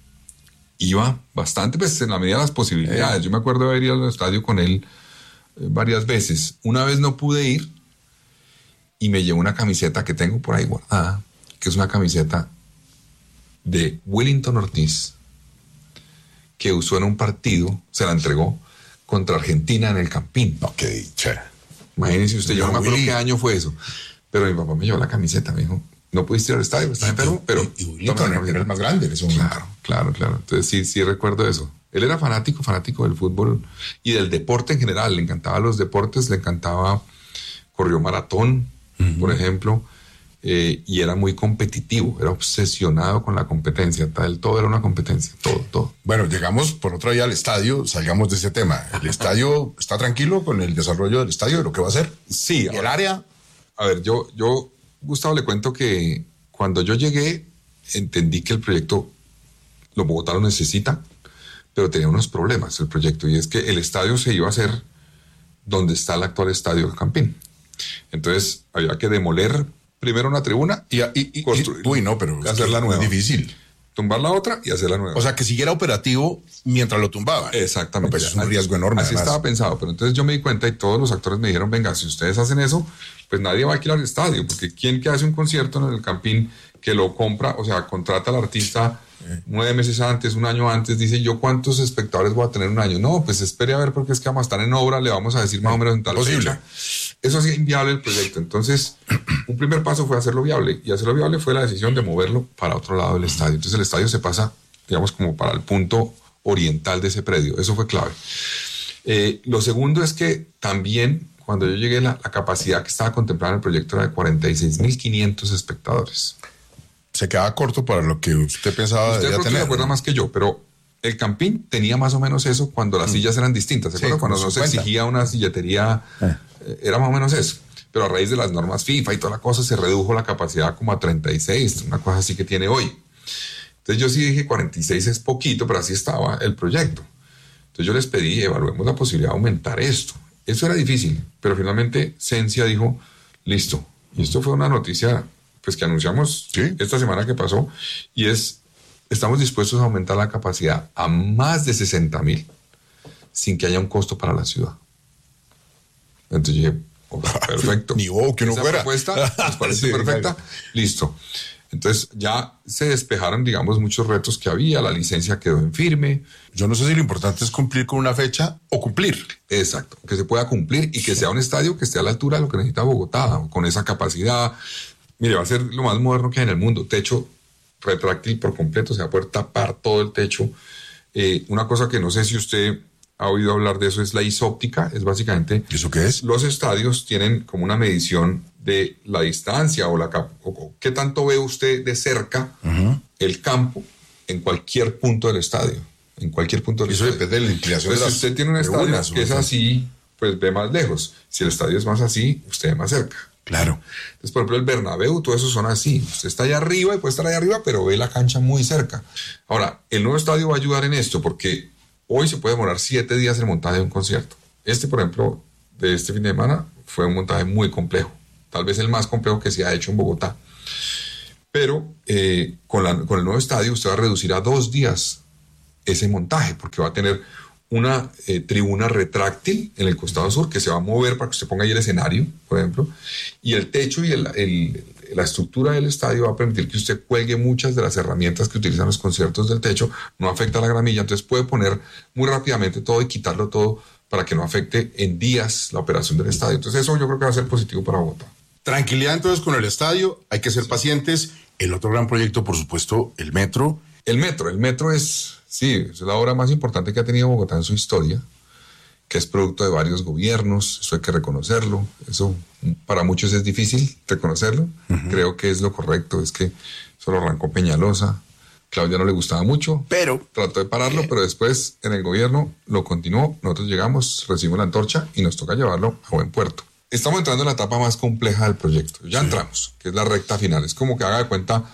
iba bastante, pues en la medida de las posibilidades. Eh. Yo me acuerdo de haber ido al estadio con él eh, varias veces. Una vez no pude ir y me llevó una camiseta que tengo por ahí guardada, que es una camiseta de Willington Ortiz, que usó en un partido, se la entregó contra Argentina en el Campín. Ok, che. Imagínense usted, yo no me acuerdo qué año fue eso, pero mi papá me llevó la camiseta, me dijo, no pudiste ir al estadio, estaba enfermo, pero... Y, y Willington era el más grande en ese momento. Claro, claro, claro. Entonces sí, sí recuerdo eso. Él era fanático, fanático del fútbol y del deporte en general. Le encantaban los deportes, le encantaba, corrió maratón, uh-huh. por ejemplo, eh, y era muy competitivo, era obsesionado con la competencia. Tal, todo era una competencia, todo, todo. Bueno, llegamos por otra vía al estadio, salgamos de ese tema. ¿El estadio está tranquilo con el desarrollo del estadio, de lo que va a ser? Sí. ¿Y el área? A ver, yo, yo, Gustavo, le cuento que cuando yo llegué, entendí que el proyecto, los Bogotá lo necesitan, pero tenía unos problemas el proyecto, y es que el estadio se iba a hacer donde está el actual estadio del Campín. Entonces, había que demoler primero una tribuna y, y, y construir. Uy, no, pero hacerla nueva. Es difícil. Tumbar la otra y hacerla nueva. O sea, que siguiera operativo mientras lo tumbaban. Exactamente. No, pues es un riesgo enorme. Así además. Estaba pensado, pero entonces yo me di cuenta y todos los actores me dijeron, venga, si ustedes hacen eso, pues nadie va a alquilar el estadio, porque ¿quién que hace un concierto en el Campín que lo compra, o sea, contrata al artista nueve meses antes, un año antes, dice, ¿yo cuántos espectadores voy a tener un año? No, pues espere a ver, porque es que vamos a estar en obra, le vamos a decir más o menos en tal fecha. Eso hacía inviable el proyecto. Entonces, un primer paso fue hacerlo viable, y hacerlo viable fue la decisión de moverlo para otro lado del estadio. Entonces, el estadio se pasa, digamos, como para el punto oriental de ese predio. Eso fue clave. Eh, lo segundo es que también, cuando yo llegué, la, la capacidad que estaba contemplada en el proyecto era de cuarenta y seis mil quinientos espectadores. Se quedaba corto para lo que usted pensaba usted debía tener. Se acuerda más que yo, pero el Campín tenía más o menos eso cuando las mm. sillas eran distintas. ¿Se acuerda? Sí, cuando no se exigía una silletería, eh. era más o menos eso. Pero a raíz de las normas FIFA y toda la cosa, se redujo la capacidad como a treinta y seis, una cosa así que tiene hoy. Entonces yo sí dije, cuarenta y seis es poquito, pero así estaba el proyecto. Entonces yo les pedí, evaluemos la posibilidad de aumentar esto. Eso era difícil, pero finalmente Sensia dijo, listo. Y esto fue una noticia pues que anunciamos ¿sí? esta semana que pasó, y es, estamos dispuestos a aumentar la capacidad a más de sesenta mil sin que haya un costo para la ciudad. Entonces dije, oh, perfecto. Ni vos, que no Esa fuera. propuesta nos parece sí, perfecta. Claro. Listo. Entonces ya se despejaron, digamos, muchos retos que había, la licencia quedó en firme. Yo no sé si lo importante es cumplir con una fecha o cumplir. Exacto, que se pueda cumplir y que sea un estadio que esté a la altura de lo que necesita Bogotá, con esa capacidad. Mire, va a ser lo más moderno que hay en el mundo. Techo retráctil por completo, se va a poder tapar todo el techo. Eh, una cosa que no sé si usted ha oído hablar de eso es la isóptica. Es básicamente... ¿Eso qué es? Los estadios tienen como una medición de la distancia o la o, o qué tanto ve usted de cerca uh-huh. el campo en cualquier punto del estadio. En cualquier punto del eso estadio. Eso depende de la inclinación. Entonces, de las si usted tiene un estadio que es así, pues ve más lejos. Si el estadio es más así, usted ve más cerca. Claro. Entonces, por ejemplo, el Bernabéu, todo eso son así. Usted está allá arriba y puede estar allá arriba, pero ve la cancha muy cerca. Ahora, el nuevo estadio va a ayudar en esto, porque hoy se puede demorar siete días el montaje de un concierto. Este, por ejemplo, de este fin de semana, fue un montaje muy complejo. Tal vez el más complejo que se ha hecho en Bogotá. Pero eh, con, la, con el nuevo estadio usted va a reducir a dos días ese montaje, porque va a tener una eh, tribuna retráctil en el costado sur que se va a mover para que usted ponga ahí el escenario, por ejemplo, y el techo y el, el, la estructura del estadio va a permitir que usted cuelgue muchas de las herramientas que utilizan los conciertos del techo, no afecta a la gramilla, entonces puede poner muy rápidamente todo y quitarlo todo para que no afecte en días la operación del estadio. Entonces eso yo creo que va a ser positivo para Bogotá. Tranquilidad entonces con el estadio, hay que ser pacientes. El otro gran proyecto, por supuesto, el metro. El metro, el metro es... Sí, es la obra más importante que ha tenido Bogotá en su historia, que es producto de varios gobiernos, eso hay que reconocerlo, eso para muchos es difícil reconocerlo, uh-huh. Creo que es lo correcto, es que eso lo arrancó Peñalosa, Claudia no le gustaba mucho, pero trató de pararlo, pero después en el gobierno lo continuó, nosotros llegamos, recibimos la antorcha y nos toca llevarlo a buen puerto. Estamos entrando en la etapa más compleja del proyecto, ya sí. Entramos, que es la recta final, es como que haga de cuenta...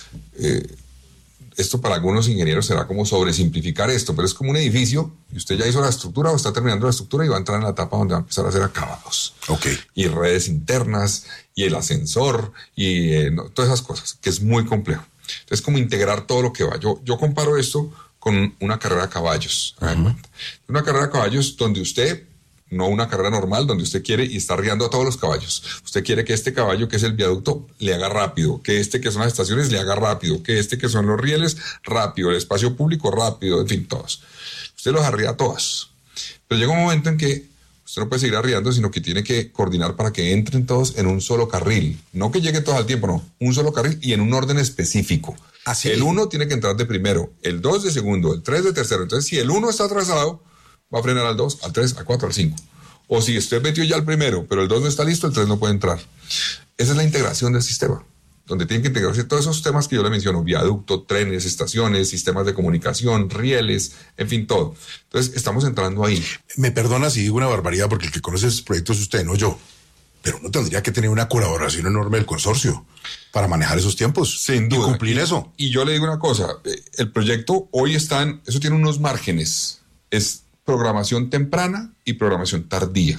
Eh, Esto para algunos ingenieros será como sobresimplificar esto, pero es como un edificio y usted ya hizo la estructura o está terminando la estructura y va a entrar en la etapa donde va a empezar a hacer acabados. Okay. Y redes internas y el ascensor y eh, no, todas esas cosas, que es muy complejo. Entonces, como integrar todo lo que va. Yo, yo comparo esto con una carrera de caballos. Uh-huh. Una carrera de caballos donde usted... No una carrera normal donde usted quiere y está arriando a todos los caballos. Usted quiere que este caballo que es el viaducto le haga rápido, que este que son las estaciones le haga rápido, que este que son los rieles rápido, el espacio público rápido, en fin, todos. Usted los arría a todas. Pero llega un momento en que usted no puede seguir arriando, sino que tiene que coordinar para que entren todos en un solo carril. No que lleguen todos al tiempo, no. Un solo carril y en un orden específico. Así. El uno tiene que entrar de primero, el dos de segundo, el tres de tercero. Entonces, si el uno está atrasado, va a frenar al dos, al tres, al cuatro, al cinco. O si usted metió ya el primero, pero el dos no está listo, el tres no puede entrar. Esa es la integración del sistema, donde tienen que integrarse todos esos temas que yo le menciono, viaducto, trenes, estaciones, sistemas de comunicación, rieles, en fin, todo. Entonces, estamos entrando ahí. Me perdona si digo una barbaridad, porque el que conoce esos proyectos es usted, no yo. Pero uno tendría que tener una colaboración enorme del consorcio para manejar esos tiempos. Sin duda. Y cumplir y, eso. Y yo le digo una cosa, el proyecto hoy está en, eso tiene unos márgenes, es programación temprana y programación tardía.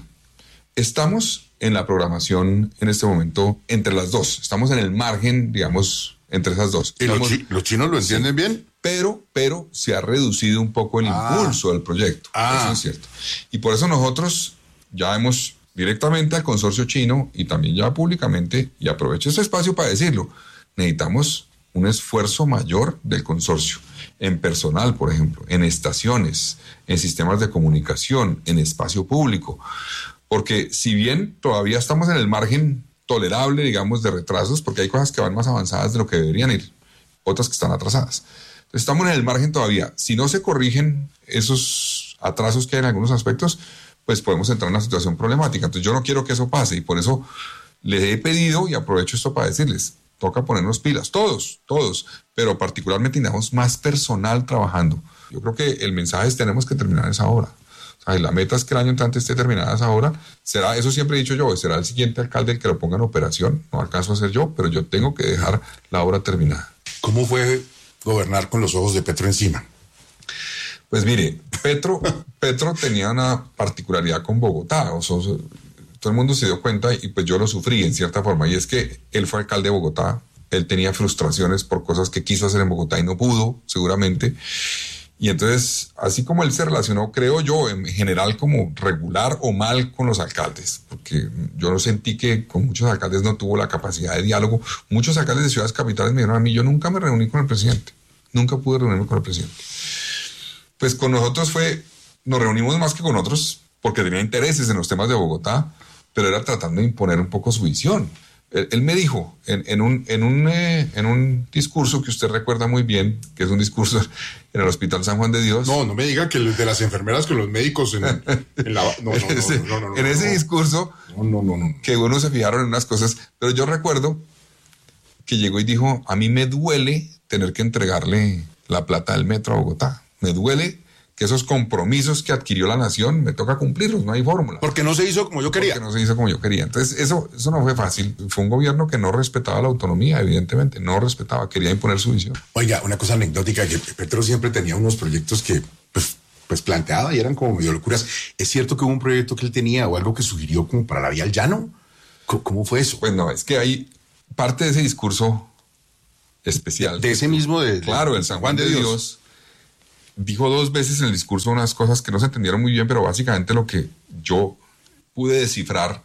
Estamos en la programación en este momento entre las dos. Estamos en el margen, digamos, entre esas dos. ¿Y Estamos, los, chi- los chinos lo entienden sí, bien? Pero, pero se ha reducido un poco el ah. impulso del proyecto. Ah. Eso es cierto. Y por eso nosotros ya hemos directamente al consorcio chino y también ya públicamente, y aprovecho este espacio para decirlo, necesitamos un esfuerzo mayor del consorcio. En personal, por ejemplo, en estaciones, en sistemas de comunicación, en espacio público. Porque si bien todavía estamos en el margen tolerable, digamos, de retrasos, porque hay cosas que van más avanzadas de lo que deberían ir, otras que están atrasadas. Entonces, estamos en el margen todavía. Si no se corrigen esos atrasos que hay en algunos aspectos, pues podemos entrar en una situación problemática. Entonces, yo no quiero que eso pase y por eso les he pedido, y aprovecho esto para decirles, toca ponernos pilas, todos, todos, pero particularmente necesitamos más personal trabajando. Yo creo que el mensaje es tenemos que terminar esa obra. O sea, la meta es que el año entrante esté terminada esa obra. Será, eso siempre he dicho yo, será el siguiente alcalde el que lo ponga en operación. No alcanzo a ser yo, pero yo tengo que dejar la obra terminada. ¿Cómo fue gobernar con los ojos de Petro encima? Pues mire, Petro, Petro tenía una particularidad con Bogotá. O sea, todo el mundo se dio cuenta y pues yo lo sufrí en cierta forma, y es que él fue alcalde de Bogotá, él tenía frustraciones por cosas que quiso hacer en Bogotá y no pudo, seguramente, y entonces, así como él se relacionó, creo yo, en general como regular o mal con los alcaldes, porque yo no sentí que con muchos alcaldes no tuvo la capacidad de diálogo. Muchos alcaldes de ciudades capitales me dijeron a mí, yo nunca me reuní con el presidente, nunca pude reunirme con el presidente. Pues con nosotros fue, nos reunimos más que con otros, porque tenía intereses en los temas de Bogotá, pero era tratando de imponer un poco su visión. Él, él me dijo en, en, un, en, un, eh, en un discurso que usted recuerda muy bien, que es un discurso en el Hospital San Juan de Dios. No, no me diga que el de las enfermeras con los médicos en, en la... No, no, no, ese, no, no, no, en no, ese no. discurso, no, no, no, no. que uno se fijaron en unas cosas, pero yo recuerdo que llegó y dijo, a mí me duele tener que entregarle la plata del metro a Bogotá. Me duele que esos compromisos que adquirió la nación me toca cumplirlos, no hay fórmula. Porque no se hizo como yo quería. Porque no se hizo como yo quería. Entonces, eso, eso no fue fácil. Fue un gobierno que no respetaba la autonomía, evidentemente, no respetaba, quería imponer su visión. Oiga, una cosa anecdótica, que Petro siempre tenía unos proyectos que pues, pues planteaba y eran como medio locuras. ¿Es cierto que hubo un proyecto que él tenía o algo que sugirió como para la vía al llano? ¿Cómo, cómo fue eso? Pues no, es que hay parte de ese discurso especial. De, de ese mismo de... Claro, el San Juan de, de Dios. Dios dijo dos veces en el discurso unas cosas que no se entendieron muy bien, pero básicamente lo que yo pude descifrar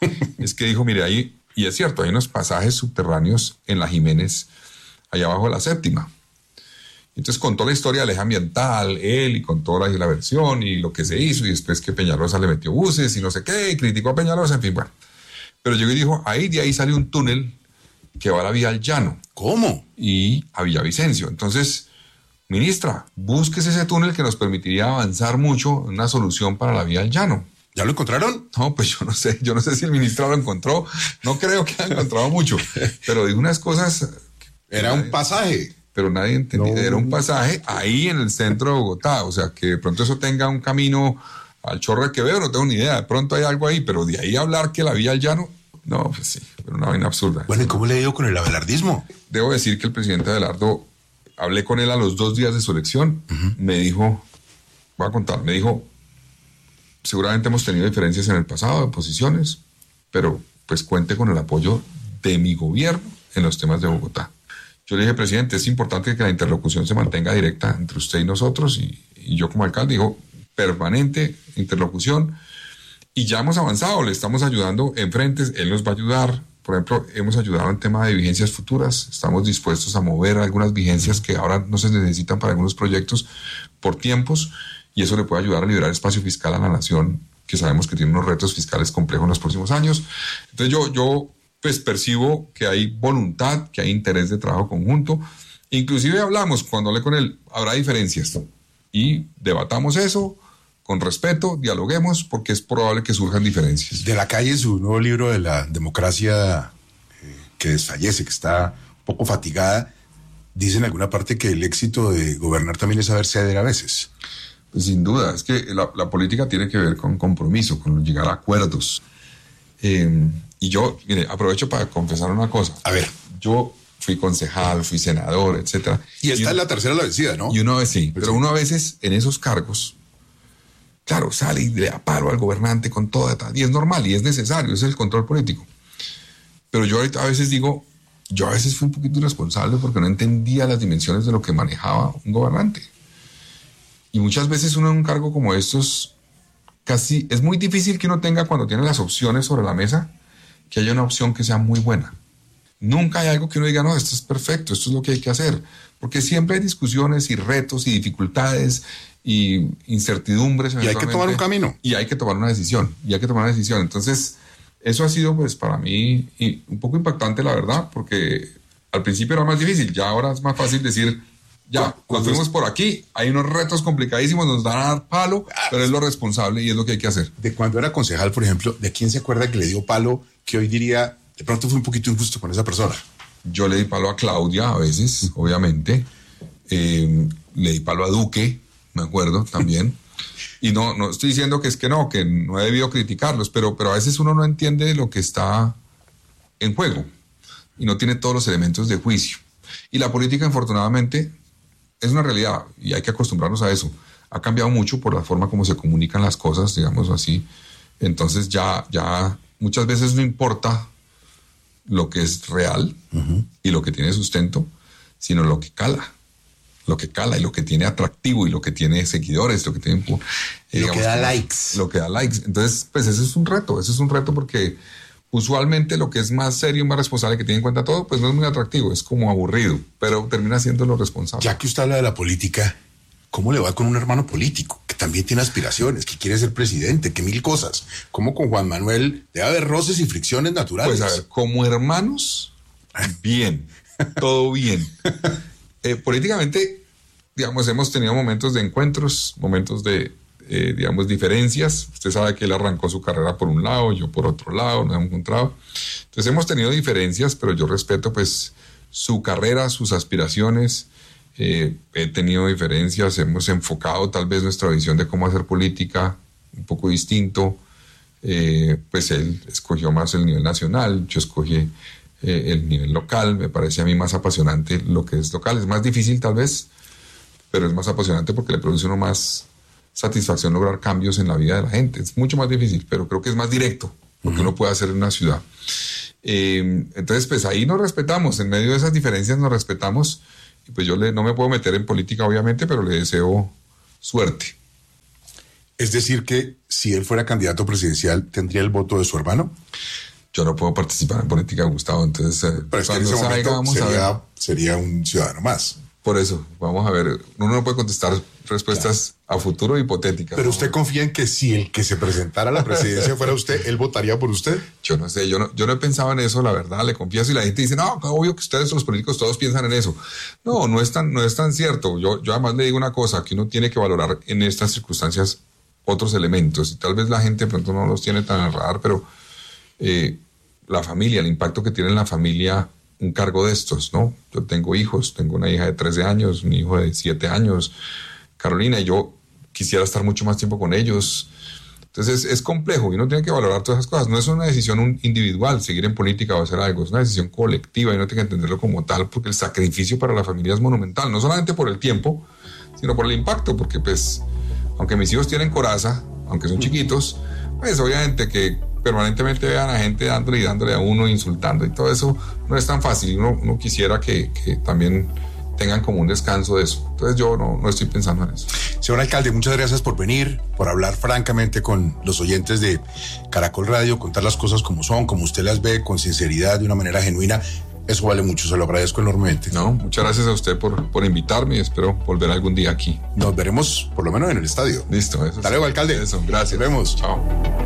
es que dijo, mire, ahí, y es cierto, hay unos pasajes subterráneos en la Jiménez, allá abajo de la séptima. Entonces contó la historia del eje ambiental, él, y contó la, la versión y lo que se hizo, y después que Peñalosa le metió buses y no sé qué, y criticó a Peñalosa, en fin, bueno. Pero llegó y dijo, ahí de ahí sale un túnel que va a la vía al llano. ¿Cómo? Y a Villavicencio. Entonces, ministra, búsquese ese túnel que nos permitiría avanzar mucho en una solución para la vía al llano. ¿Ya lo encontraron? No, pues yo no sé, yo no sé si el ministro lo encontró, no creo que haya encontrado mucho, pero dijo unas cosas... Era nadie, un pasaje. Pero nadie entendía, no. Era un pasaje ahí en el centro de Bogotá, o sea, que de pronto eso tenga un camino al Chorro de Quevedo, no tengo ni idea, de pronto hay algo ahí, pero de ahí a hablar que la vía al llano, no, pues sí, pero una vaina absurda. Bueno, ¿y cómo le dio con el abelardismo? Debo decir que el presidente Abelardo, hablé con él a los dos días de su elección, uh-huh. me dijo, voy a contar, me dijo, seguramente hemos tenido diferencias en el pasado, de posiciones, pero pues cuente con el apoyo de mi gobierno en los temas de Bogotá. Yo le dije, presidente, es importante que la interlocución se mantenga directa entre usted y nosotros, y, y yo como alcalde digo, permanente interlocución, y ya hemos avanzado, le estamos ayudando en frentes, él nos va a ayudar. Por ejemplo, hemos ayudado en tema de vigencias futuras, estamos dispuestos a mover algunas vigencias que ahora no se necesitan para algunos proyectos por tiempos, y eso le puede ayudar a liberar espacio fiscal a la nación, que sabemos que tiene unos retos fiscales complejos en los próximos años. Entonces yo, yo pues percibo que hay voluntad, que hay interés de trabajo conjunto. Inclusive hablamos, cuando hablé con él, habrá diferencias, y debatamos eso con respeto, dialoguemos, porque es probable que surjan diferencias. De la Calle, su nuevo libro de la democracia eh, que desfallece, que está un poco fatigada, dice en alguna parte que el éxito de gobernar también es saber ceder a veces. Pues sin duda, es que la, la política tiene que ver con compromiso, con llegar a acuerdos. Eh, y yo, mire, aprovecho para confesar una cosa. A ver. Yo fui concejal, fui senador, etcétera. Y esta y es la tercera la vencida, ¿no? Y uno a veces sí, pues pero sí. uno a veces en esos cargos, claro, sale y le da palo al gobernante con todo, y es normal y es necesario, es el control político. Pero yo a veces digo, yo a veces fui un poquito irresponsable porque no entendía las dimensiones de lo que manejaba un gobernante. Y muchas veces uno en un cargo como estos, casi es muy difícil que uno tenga, cuando tiene las opciones sobre la mesa, que haya una opción que sea muy buena. Nunca hay algo que uno diga, no, esto es perfecto, esto es lo que hay que hacer. Porque siempre hay discusiones y retos y dificultades y incertidumbres. Y hay que tomar un camino. Y hay que tomar una decisión. Y hay que tomar una decisión. Entonces, eso ha sido, pues, para mí un poco impactante, la verdad, porque al principio era más difícil. Ya ahora es más fácil decir, ya, nos fuimos por aquí, hay unos retos complicadísimos, nos dan a dar palo, pero es lo responsable y es lo que hay que hacer. De cuando era concejal, por ejemplo, ¿de quién se acuerda que le dio palo que hoy diría, de pronto fue un poquito injusto con esa persona? Yo le di palo a Claudia a veces, obviamente. Eh, le di palo a Duque, me acuerdo, también. Y no, no estoy diciendo que es que no, que no he debido criticarlos, pero, pero a veces uno no entiende lo que está en juego y no tiene todos los elementos de juicio. Y la política, infortunadamente, es una realidad y hay que acostumbrarnos a eso. Ha cambiado mucho por la forma como se comunican las cosas, digamos así. Entonces ya, ya muchas veces no importa lo que es real uh-huh. y lo que tiene sustento, sino lo que cala. Lo que cala y lo que tiene atractivo y lo que tiene seguidores, lo que tiene... Eh, lo digamos, que da likes. Lo que da likes. Entonces, pues ese es un reto, ese es un reto porque usualmente lo que es más serio y más responsable, que tiene en cuenta todo, pues no es muy atractivo, es como aburrido, pero termina siendo lo responsable. Ya que usted habla de la política, ¿cómo le va con un hermano político que también tiene aspiraciones, que quiere ser presidente, que mil cosas? ¿Cómo con Juan Manuel debe haber roces y fricciones naturales? Pues a ver, como hermanos, bien, todo bien. Eh, políticamente, digamos, hemos tenido momentos de encuentros, momentos de, eh, digamos, diferencias. Usted sabe que él arrancó su carrera por un lado, yo por otro lado, nos hemos encontrado. Entonces hemos tenido diferencias, pero yo respeto, pues, su carrera, sus aspiraciones, Eh, he tenido diferencias, hemos enfocado tal vez nuestra visión de cómo hacer política un poco distinto. Eh, pues él escogió más el nivel nacional, yo escogí eh, el nivel local. Me parece a mí más apasionante lo que es local. Es más difícil tal vez, pero es más apasionante porque le produce uno más satisfacción lograr cambios en la vida de la gente. Es mucho más difícil, pero creo que es más directo lo que uno puede hacer en una ciudad. Eh, entonces, pues ahí nos respetamos, en medio de esas diferencias nos respetamos, y pues yo le, no me puedo meter en política obviamente, pero le deseo suerte. Es decir que si él fuera candidato presidencial, ¿tendría el voto de su hermano? Yo no puedo participar en política, Gustavo, entonces eh, pero es que en ese momento salga, vamos sería, a ver. sería un ciudadano más. Por eso, vamos a ver, uno no puede contestar respuestas claro. a futuro hipotéticas. Pero ¿no? usted confía en que si el que se presentara a la presidencia fuera usted, ¿él votaría por usted? Yo no sé, yo no, yo no he pensado en eso, la verdad, le confieso, y la gente dice, no, obvio que ustedes los políticos todos piensan en eso. No, no es tan, no es tan cierto. Yo, yo además le digo una cosa, que uno tiene que valorar en estas circunstancias otros elementos, y tal vez la gente de pronto no los tiene tan al radar, pero eh, la familia, el impacto que tiene en la familia un cargo de estos, ¿no? Yo tengo hijos, tengo una hija de trece años, un hijo de siete años, Carolina, y yo quisiera estar mucho más tiempo con ellos. Entonces es, es complejo y uno tiene que valorar todas esas cosas. No es una decisión individual seguir en política o hacer algo, es una decisión colectiva y uno tiene que entenderlo como tal, porque el sacrificio para la familia es monumental, no solamente por el tiempo, sino por el impacto, porque pues, aunque mis hijos tienen coraza, aunque son chiquitos, pues obviamente que permanentemente vean a gente dándole y dándole a uno, insultando y todo eso no es tan fácil. Uno, uno quisiera que, que también tengan como un descanso de eso. Entonces yo no, no estoy pensando en eso. Señor alcalde, muchas gracias por venir, por hablar francamente con los oyentes de Caracol Radio, contar las cosas como son, como usted las ve, con sinceridad, de una manera genuina. Eso vale mucho, se lo agradezco enormemente. No, muchas gracias a usted por, por invitarme y espero volver algún día aquí. Nos veremos por lo menos en el estadio. Listo. Eso Hasta luego, alcalde. Eso, gracias. Nos vemos. Chao.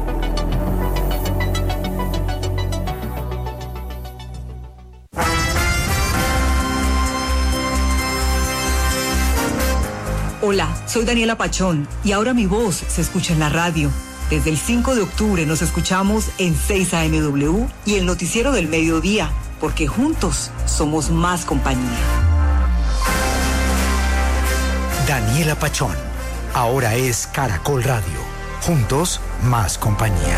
Hola, soy Daniela Pachón y ahora mi voz se escucha en la radio. Desde el cinco de octubre nos escuchamos en seis A M W y el noticiero del mediodía, porque juntos somos más compañía. Daniela Pachón, ahora es Caracol Radio. Juntos, más compañía.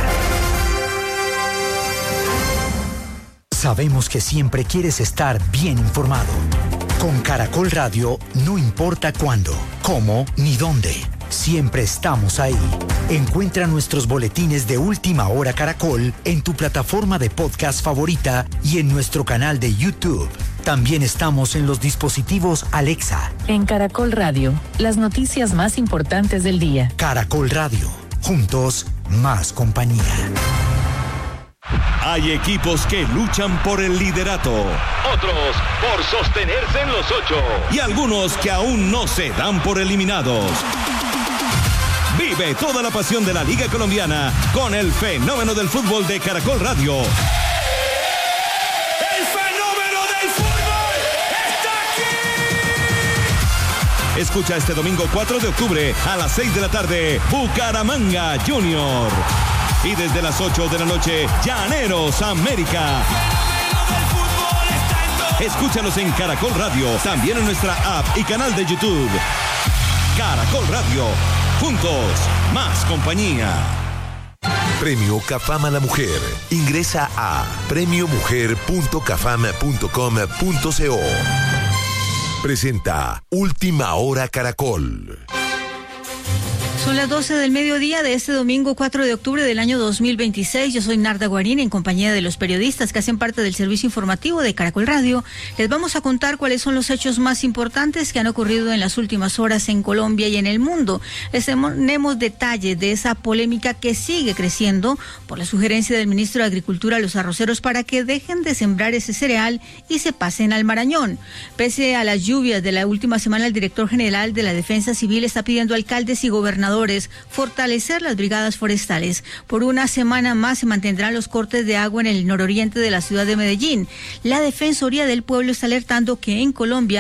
Sabemos que siempre quieres estar bien informado. Con Caracol Radio, no importa cuándo, cómo ni dónde, siempre estamos ahí. Encuentra nuestros boletines de Última Hora Caracol en tu plataforma de podcast favorita y en nuestro canal de YouTube. También estamos en los dispositivos Alexa. En Caracol Radio, las noticias más importantes del día. Caracol Radio, juntos, más compañía. Hay equipos que luchan por el liderato, otros por sostenerse en los ocho y algunos que aún no se dan por eliminados. Vive toda la pasión de la Liga Colombiana con el fenómeno del fútbol de Caracol Radio. ¡El fenómeno del fútbol está aquí! Escucha este domingo cuatro de octubre a las seis de la tarde, Bucaramanga Junior. Y desde las ocho de la noche, Llaneros América. Escúchanos en Caracol Radio, también en nuestra app y canal de YouTube. Caracol Radio, juntos, más compañía. Premio Cafam a la Mujer. Ingresa a premio mujer punto cafam punto com punto co. Presenta Última Hora Caracol. Son las doce del mediodía de este domingo cuatro de octubre del año dos mil veintiséis. Yo soy Narda Guarín, en compañía de los periodistas que hacen parte del servicio informativo de Caracol Radio. Les vamos a contar cuáles son los hechos más importantes que han ocurrido en las últimas horas en Colombia y en el mundo. Les tenemos detalles de esa polémica que sigue creciendo por la sugerencia del ministro de Agricultura a los arroceros para que dejen de sembrar ese cereal y se pasen al Marañón. Pese a las lluvias de la última semana, el director general de la Defensa Civil está pidiendo a alcaldes y gobernadores fortalecer las brigadas forestales. Por una semana más se mantendrán los cortes de agua en el nororiente de la ciudad de Medellín. La Defensoría del Pueblo está alertando que en Colombia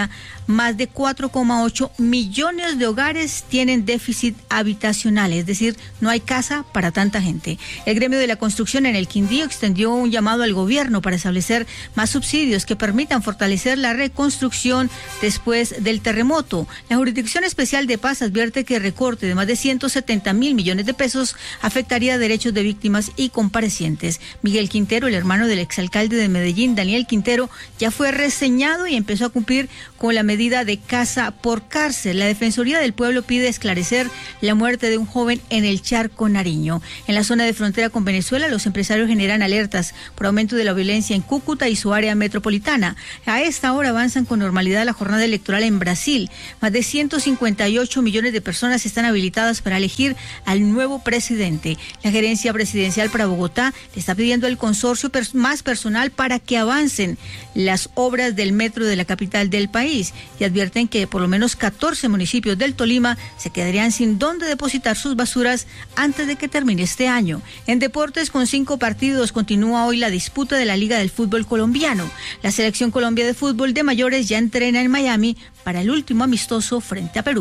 más de cuatro coma ocho millones de hogares tienen déficit habitacional, es decir, no hay casa para tanta gente. El gremio de la construcción en el Quindío extendió un llamado al gobierno para establecer más subsidios que permitan fortalecer la reconstrucción después del terremoto. La Jurisdicción Especial de Paz advierte que el recorte de más de ciento setenta mil millones de pesos afectaría derechos de víctimas y comparecientes. Miguel Quintero, el hermano del exalcalde de Medellín, Daniel Quintero, ya fue reseñado y empezó a cumplir con la medida de casa por cárcel. La Defensoría del Pueblo pide esclarecer la muerte de un joven en el Charco Nariño. En la zona de frontera con Venezuela, los empresarios generan alertas por aumento de la violencia en Cúcuta y su área metropolitana. A esta hora avanzan con normalidad la jornada electoral en Brasil. Más de ciento cincuenta y ocho millones de personas están habilitadas para elegir al nuevo presidente. La gerencia presidencial para Bogotá le está pidiendo al consorcio pers- más personal para que avancen las obras del metro de la capital del país y advierten que por lo menos catorce municipios del Tolima se quedarían sin dónde depositar sus basuras antes de que termine este año. En deportes, con cinco partidos, continúa hoy la disputa de la Liga del Fútbol Colombiano. La Selección Colombia de Fútbol de Mayores ya entrena en Miami para el último amistoso frente a Perú.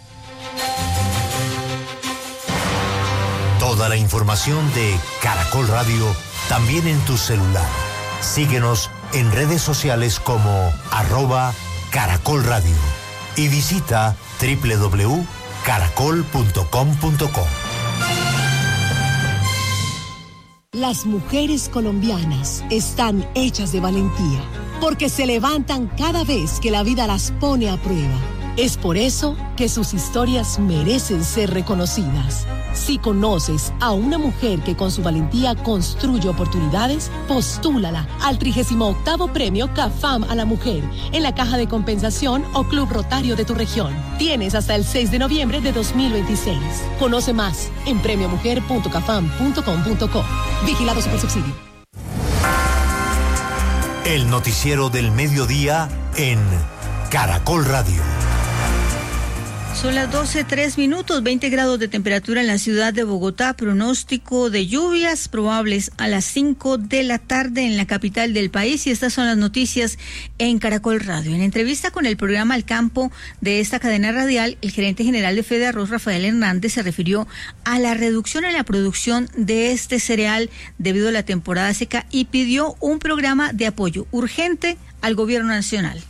Toda la información de Caracol Radio también en tu celular. Síguenos en redes sociales como arroba Caracol Radio y visita doble u doble u doble u punto caracol punto com punto co. Las mujeres colombianas están hechas de valentía, porque se levantan cada vez que la vida las pone a prueba. Es por eso que sus historias merecen ser reconocidas. Si conoces a una mujer que con su valentía construye oportunidades, postúlala al trigésimo octavo Premio CAFAM a la Mujer en la Caja de Compensación o Club Rotario de tu región. Tienes hasta el seis de noviembre de dos mil veintiséis. Conoce más en premio mujer punto cafam punto com punto co. Vigilado Supersubsidio. El noticiero del mediodía en Caracol Radio. Son las doce, tres minutos, veinte grados de temperatura en la ciudad de Bogotá, pronóstico de lluvias probables a las cinco de la tarde en la capital del país, y estas son las noticias en Caracol Radio. En entrevista con el programa Al Campo de esta cadena radial, el gerente general de Fede Arroz, Rafael Hernández, se refirió a la reducción en la producción de este cereal debido a la temporada seca y pidió un programa de apoyo urgente al gobierno nacional.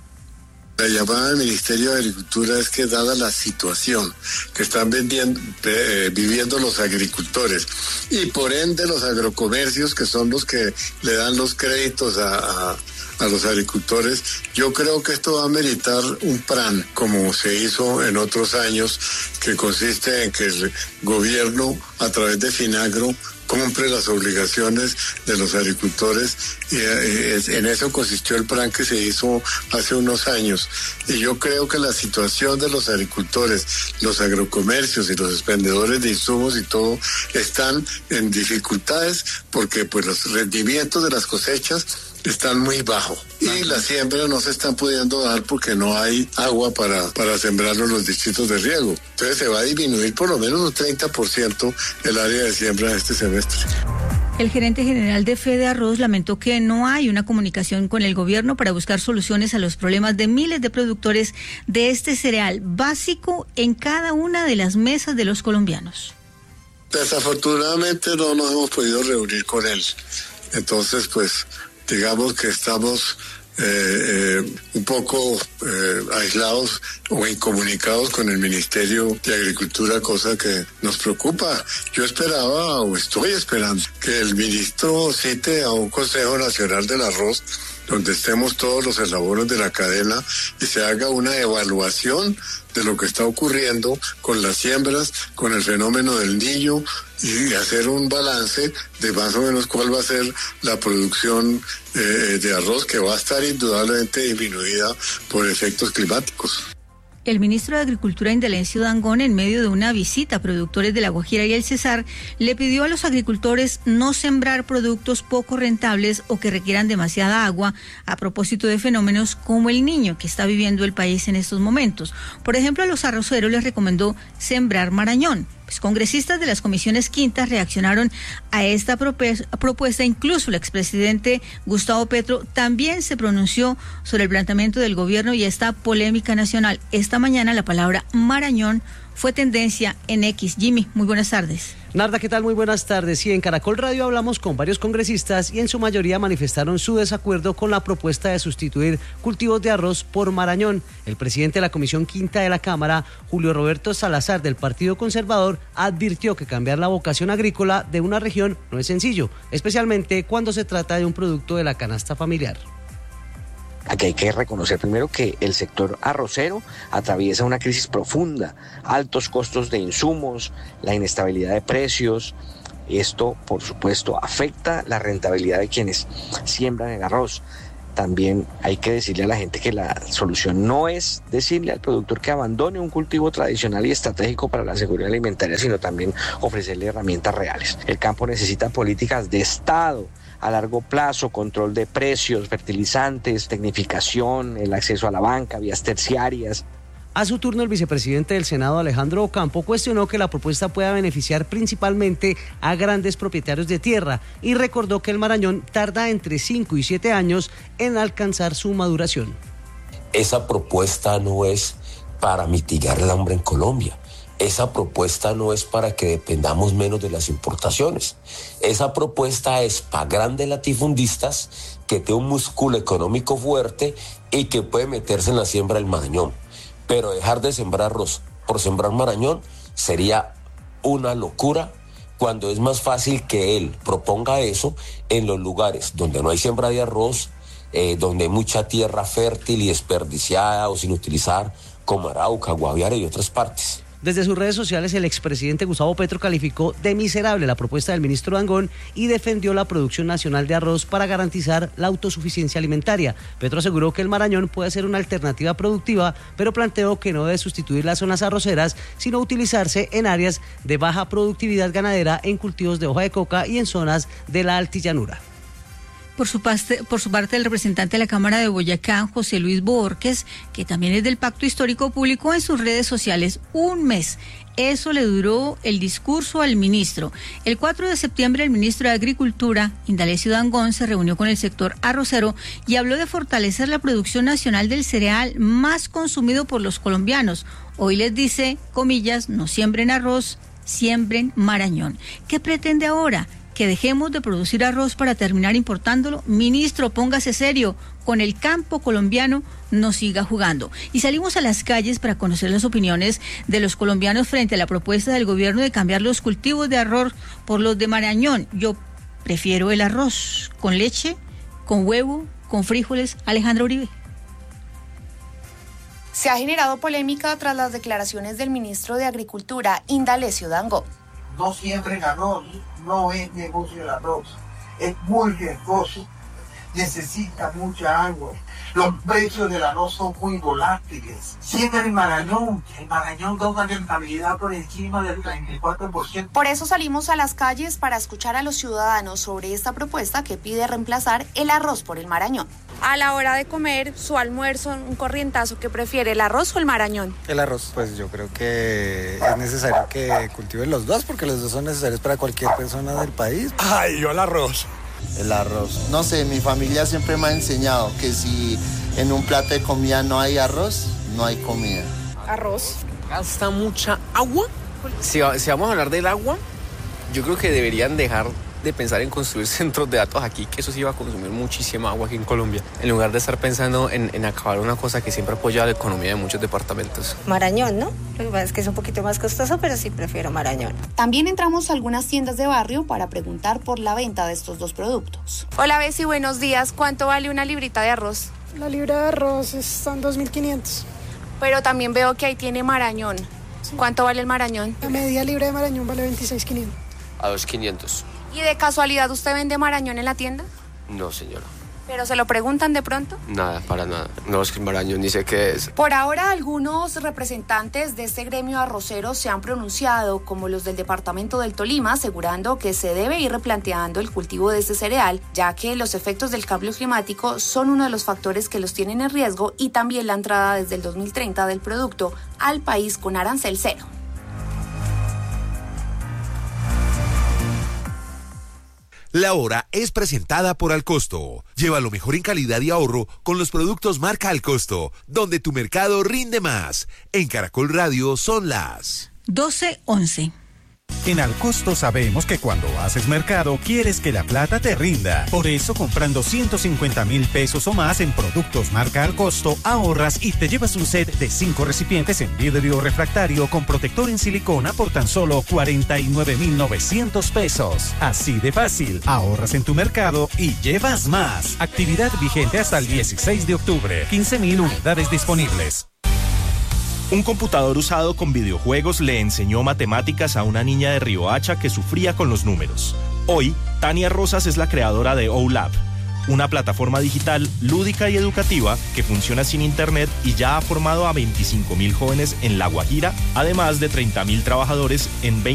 La llamada del Ministerio de Agricultura es que, dada la situación que están vendiendo, eh, viviendo los agricultores y por ende los agrocomercios, que son los que le dan los créditos a, a, a los agricultores, yo creo que esto va a meritar un plan, como se hizo en otros años, que consiste en que el gobierno, a través de Finagro, cumple las obligaciones de los agricultores, y eh, en eso consistió el plan que se hizo hace unos años. Y yo creo que la situación de los agricultores, los agrocomercios y los expendedores de insumos y todo están en dificultades porque pues los rendimientos de las cosechas están muy bajos y las siembras no se están pudiendo dar porque no hay agua para, para sembrarlo en los distritos de riego. Entonces se va a disminuir por lo menos un treinta por ciento el área de siembra este semestre. El gerente general de Fede Arroz lamentó que no hay una comunicación con el gobierno para buscar soluciones a los problemas de miles de productores de este cereal básico en cada una de las mesas de los colombianos. Desafortunadamente no nos hemos podido reunir con él. Entonces, pues, digamos que estamos eh, eh, un poco eh, aislados o incomunicados con el Ministerio de Agricultura, cosa que nos preocupa. Yo esperaba o estoy esperando que el ministro cite a un Consejo Nacional del Arroz donde estemos todos los eslabones de la cadena y se haga una evaluación de lo que está ocurriendo con las siembras, con el fenómeno del niño, y hacer un balance de más o menos cuál va a ser la producción eh, de arroz, que va a estar indudablemente disminuida por efectos climáticos. El ministro de Agricultura, Indelencio Dangond, en medio de una visita a productores de La Guajira y el Cesar, le pidió a los agricultores no sembrar productos poco rentables o que requieran demasiada agua a propósito de fenómenos como el niño que está viviendo el país en estos momentos. Por ejemplo, a los arroceros les recomendó sembrar marañón, Pues congresistas de las comisiones quintas reaccionaron a esta propuesta. Incluso el expresidente Gustavo Petro también se pronunció sobre el planteamiento del gobierno y esta polémica nacional. Esta mañana la palabra Marañón fue tendencia en X. Jimmy, muy buenas tardes. Narda, ¿qué tal? Muy buenas tardes. Sí, en Caracol Radio hablamos con varios congresistas y en su mayoría manifestaron su desacuerdo con la propuesta de sustituir cultivos de arroz por marañón. El presidente de la Comisión Quinta de la Cámara, Julio Roberto Salazar, del Partido Conservador, advirtió que cambiar la vocación agrícola de una región no es sencillo, especialmente cuando se trata de un producto de la canasta familiar. Aquí hay que reconocer primero que el sector arrocero atraviesa una crisis profunda, altos costos de insumos, la inestabilidad de precios. Esto, por supuesto, afecta la rentabilidad de quienes siembran el arroz. También hay que decirle a la gente que la solución no es decirle al productor que abandone un cultivo tradicional y estratégico para la seguridad alimentaria, sino también ofrecerle herramientas reales. El campo necesita políticas de Estado a largo plazo, control de precios, fertilizantes, tecnificación, el acceso a la banca, vías terciarias. A su turno, el vicepresidente del Senado, Alejandro Ocampo, cuestionó que la propuesta pueda beneficiar principalmente a grandes propietarios de tierra y recordó que el marañón tarda entre cinco y siete años en alcanzar su maduración. Esa propuesta no es para mitigar el hambre en Colombia. Esa propuesta no es para que dependamos menos de las importaciones. Esa propuesta es para grandes latifundistas que tienen un músculo económico fuerte y que puede meterse en la siembra del marañón. Pero dejar de sembrar arroz por sembrar marañón sería una locura, cuando es más fácil que él proponga eso en los lugares donde no hay siembra de arroz, eh, donde hay mucha tierra fértil y desperdiciada o sin utilizar, como Arauca, Guaviare y otras partes. Desde sus redes sociales, el expresidente Gustavo Petro calificó de miserable la propuesta del ministro Dangond y defendió la producción nacional de arroz para garantizar la autosuficiencia alimentaria. Petro aseguró que el marañón puede ser una alternativa productiva, pero planteó que no debe sustituir las zonas arroceras, sino utilizarse en áreas de baja productividad ganadera, en cultivos de hoja de coca y en zonas de la altillanura. Por su, parte, por su parte, el representante de la Cámara de Boyacá, José Luis Borges, que también es del Pacto Histórico, publicó en sus redes sociales un mes. Eso le duró el discurso al ministro. El cuatro de septiembre, el ministro de Agricultura, Indalecio Dangond, se reunió con el sector arrocero y habló de fortalecer la producción nacional del cereal más consumido por los colombianos. Hoy les dice, comillas, no siembren arroz, siembren marañón. ¿Qué pretende ahora? ¿Que dejemos de producir arroz para terminar importándolo? Ministro, póngase serio, con el campo colombiano no siga jugando. Y salimos a las calles para conocer las opiniones de los colombianos frente a la propuesta del gobierno de cambiar los cultivos de arroz por los de marañón. Yo prefiero el arroz con leche, con huevo, con frijoles. Alejandra Uribe. Se ha generado polémica tras las declaraciones del ministro de Agricultura, Indalecio Dangond. No siembren arroz, no es negocio el arroz, es muy riesgoso, necesita mucha agua, los precios del arroz son muy volátiles. Siembren el marañón, el marañón da una rentabilidad por encima del treinta y cuatro por ciento. Por eso salimos a las calles para escuchar a los ciudadanos sobre esta propuesta que pide reemplazar el arroz por el marañón. A la hora de comer su almuerzo, un corrientazo, ¿qué prefiere, el arroz o el marañón? El arroz, pues yo creo que es necesario que cultiven los dos, porque los dos son necesarios para cualquier persona del país. Ay, yo el arroz. El arroz. No sé, mi familia siempre me ha enseñado que si en un plato de comida no hay arroz, no hay comida. Arroz. Gasta mucha agua. Si, si vamos a hablar del agua, yo creo que deberían dejar de pensar en construir centros de datos aquí, que eso sí va a consumir muchísima agua aquí en Colombia, en lugar de estar pensando en, en acabar una cosa que siempre apoya la economía de muchos departamentos. Marañón, ¿no? Lo que pasa es que es un poquito más costoso, pero sí prefiero marañón. También entramos a algunas tiendas de barrio para preguntar por la venta de estos dos productos. Hola, Bessie, buenos días. ¿Cuánto vale una librita de arroz? La libra de arroz está en dos mil quinientos. Pero también veo que ahí tiene marañón. Sí. ¿Cuánto vale el marañón? La media libra de marañón vale veintiséis mil quinientos. A dos mil quinientos. ¿Y de casualidad usted vende marañón en la tienda? No, señora. ¿Pero se lo preguntan de pronto? Nada, para nada. No, es que el marañón ni sé qué es. Por ahora, algunos representantes de este gremio arrocero se han pronunciado, como los del departamento del Tolima, asegurando que se debe ir replanteando el cultivo de este cereal, ya que los efectos del cambio climático son uno de los factores que los tienen en riesgo, y también la entrada desde el dos mil treinta del producto al país con arancel cero. La hora es presentada por Alcosto. Lleva lo mejor en calidad y ahorro con los productos marca Alcosto, donde tu mercado rinde más. En Caracol Radio son las doce once. En Alcosto sabemos que cuando haces mercado quieres que la plata te rinda. Por eso, comprando ciento cincuenta mil pesos o más en productos marca Alcosto, ahorras y te llevas un set de cinco recipientes en vidrio refractario con protector en silicona por tan solo cuarenta y nueve mil novecientos pesos. Así de fácil, ahorras en tu mercado y llevas más. Actividad vigente hasta el dieciséis de octubre. quince mil unidades disponibles. Un computador usado con videojuegos le enseñó matemáticas a una niña de Riohacha que sufría con los números. Hoy, Tania Rosas es la creadora de OLab, una plataforma digital lúdica y educativa que funciona sin internet y ya ha formado a veinticinco mil jóvenes en La Guajira, además de treinta mil trabajadores en veinte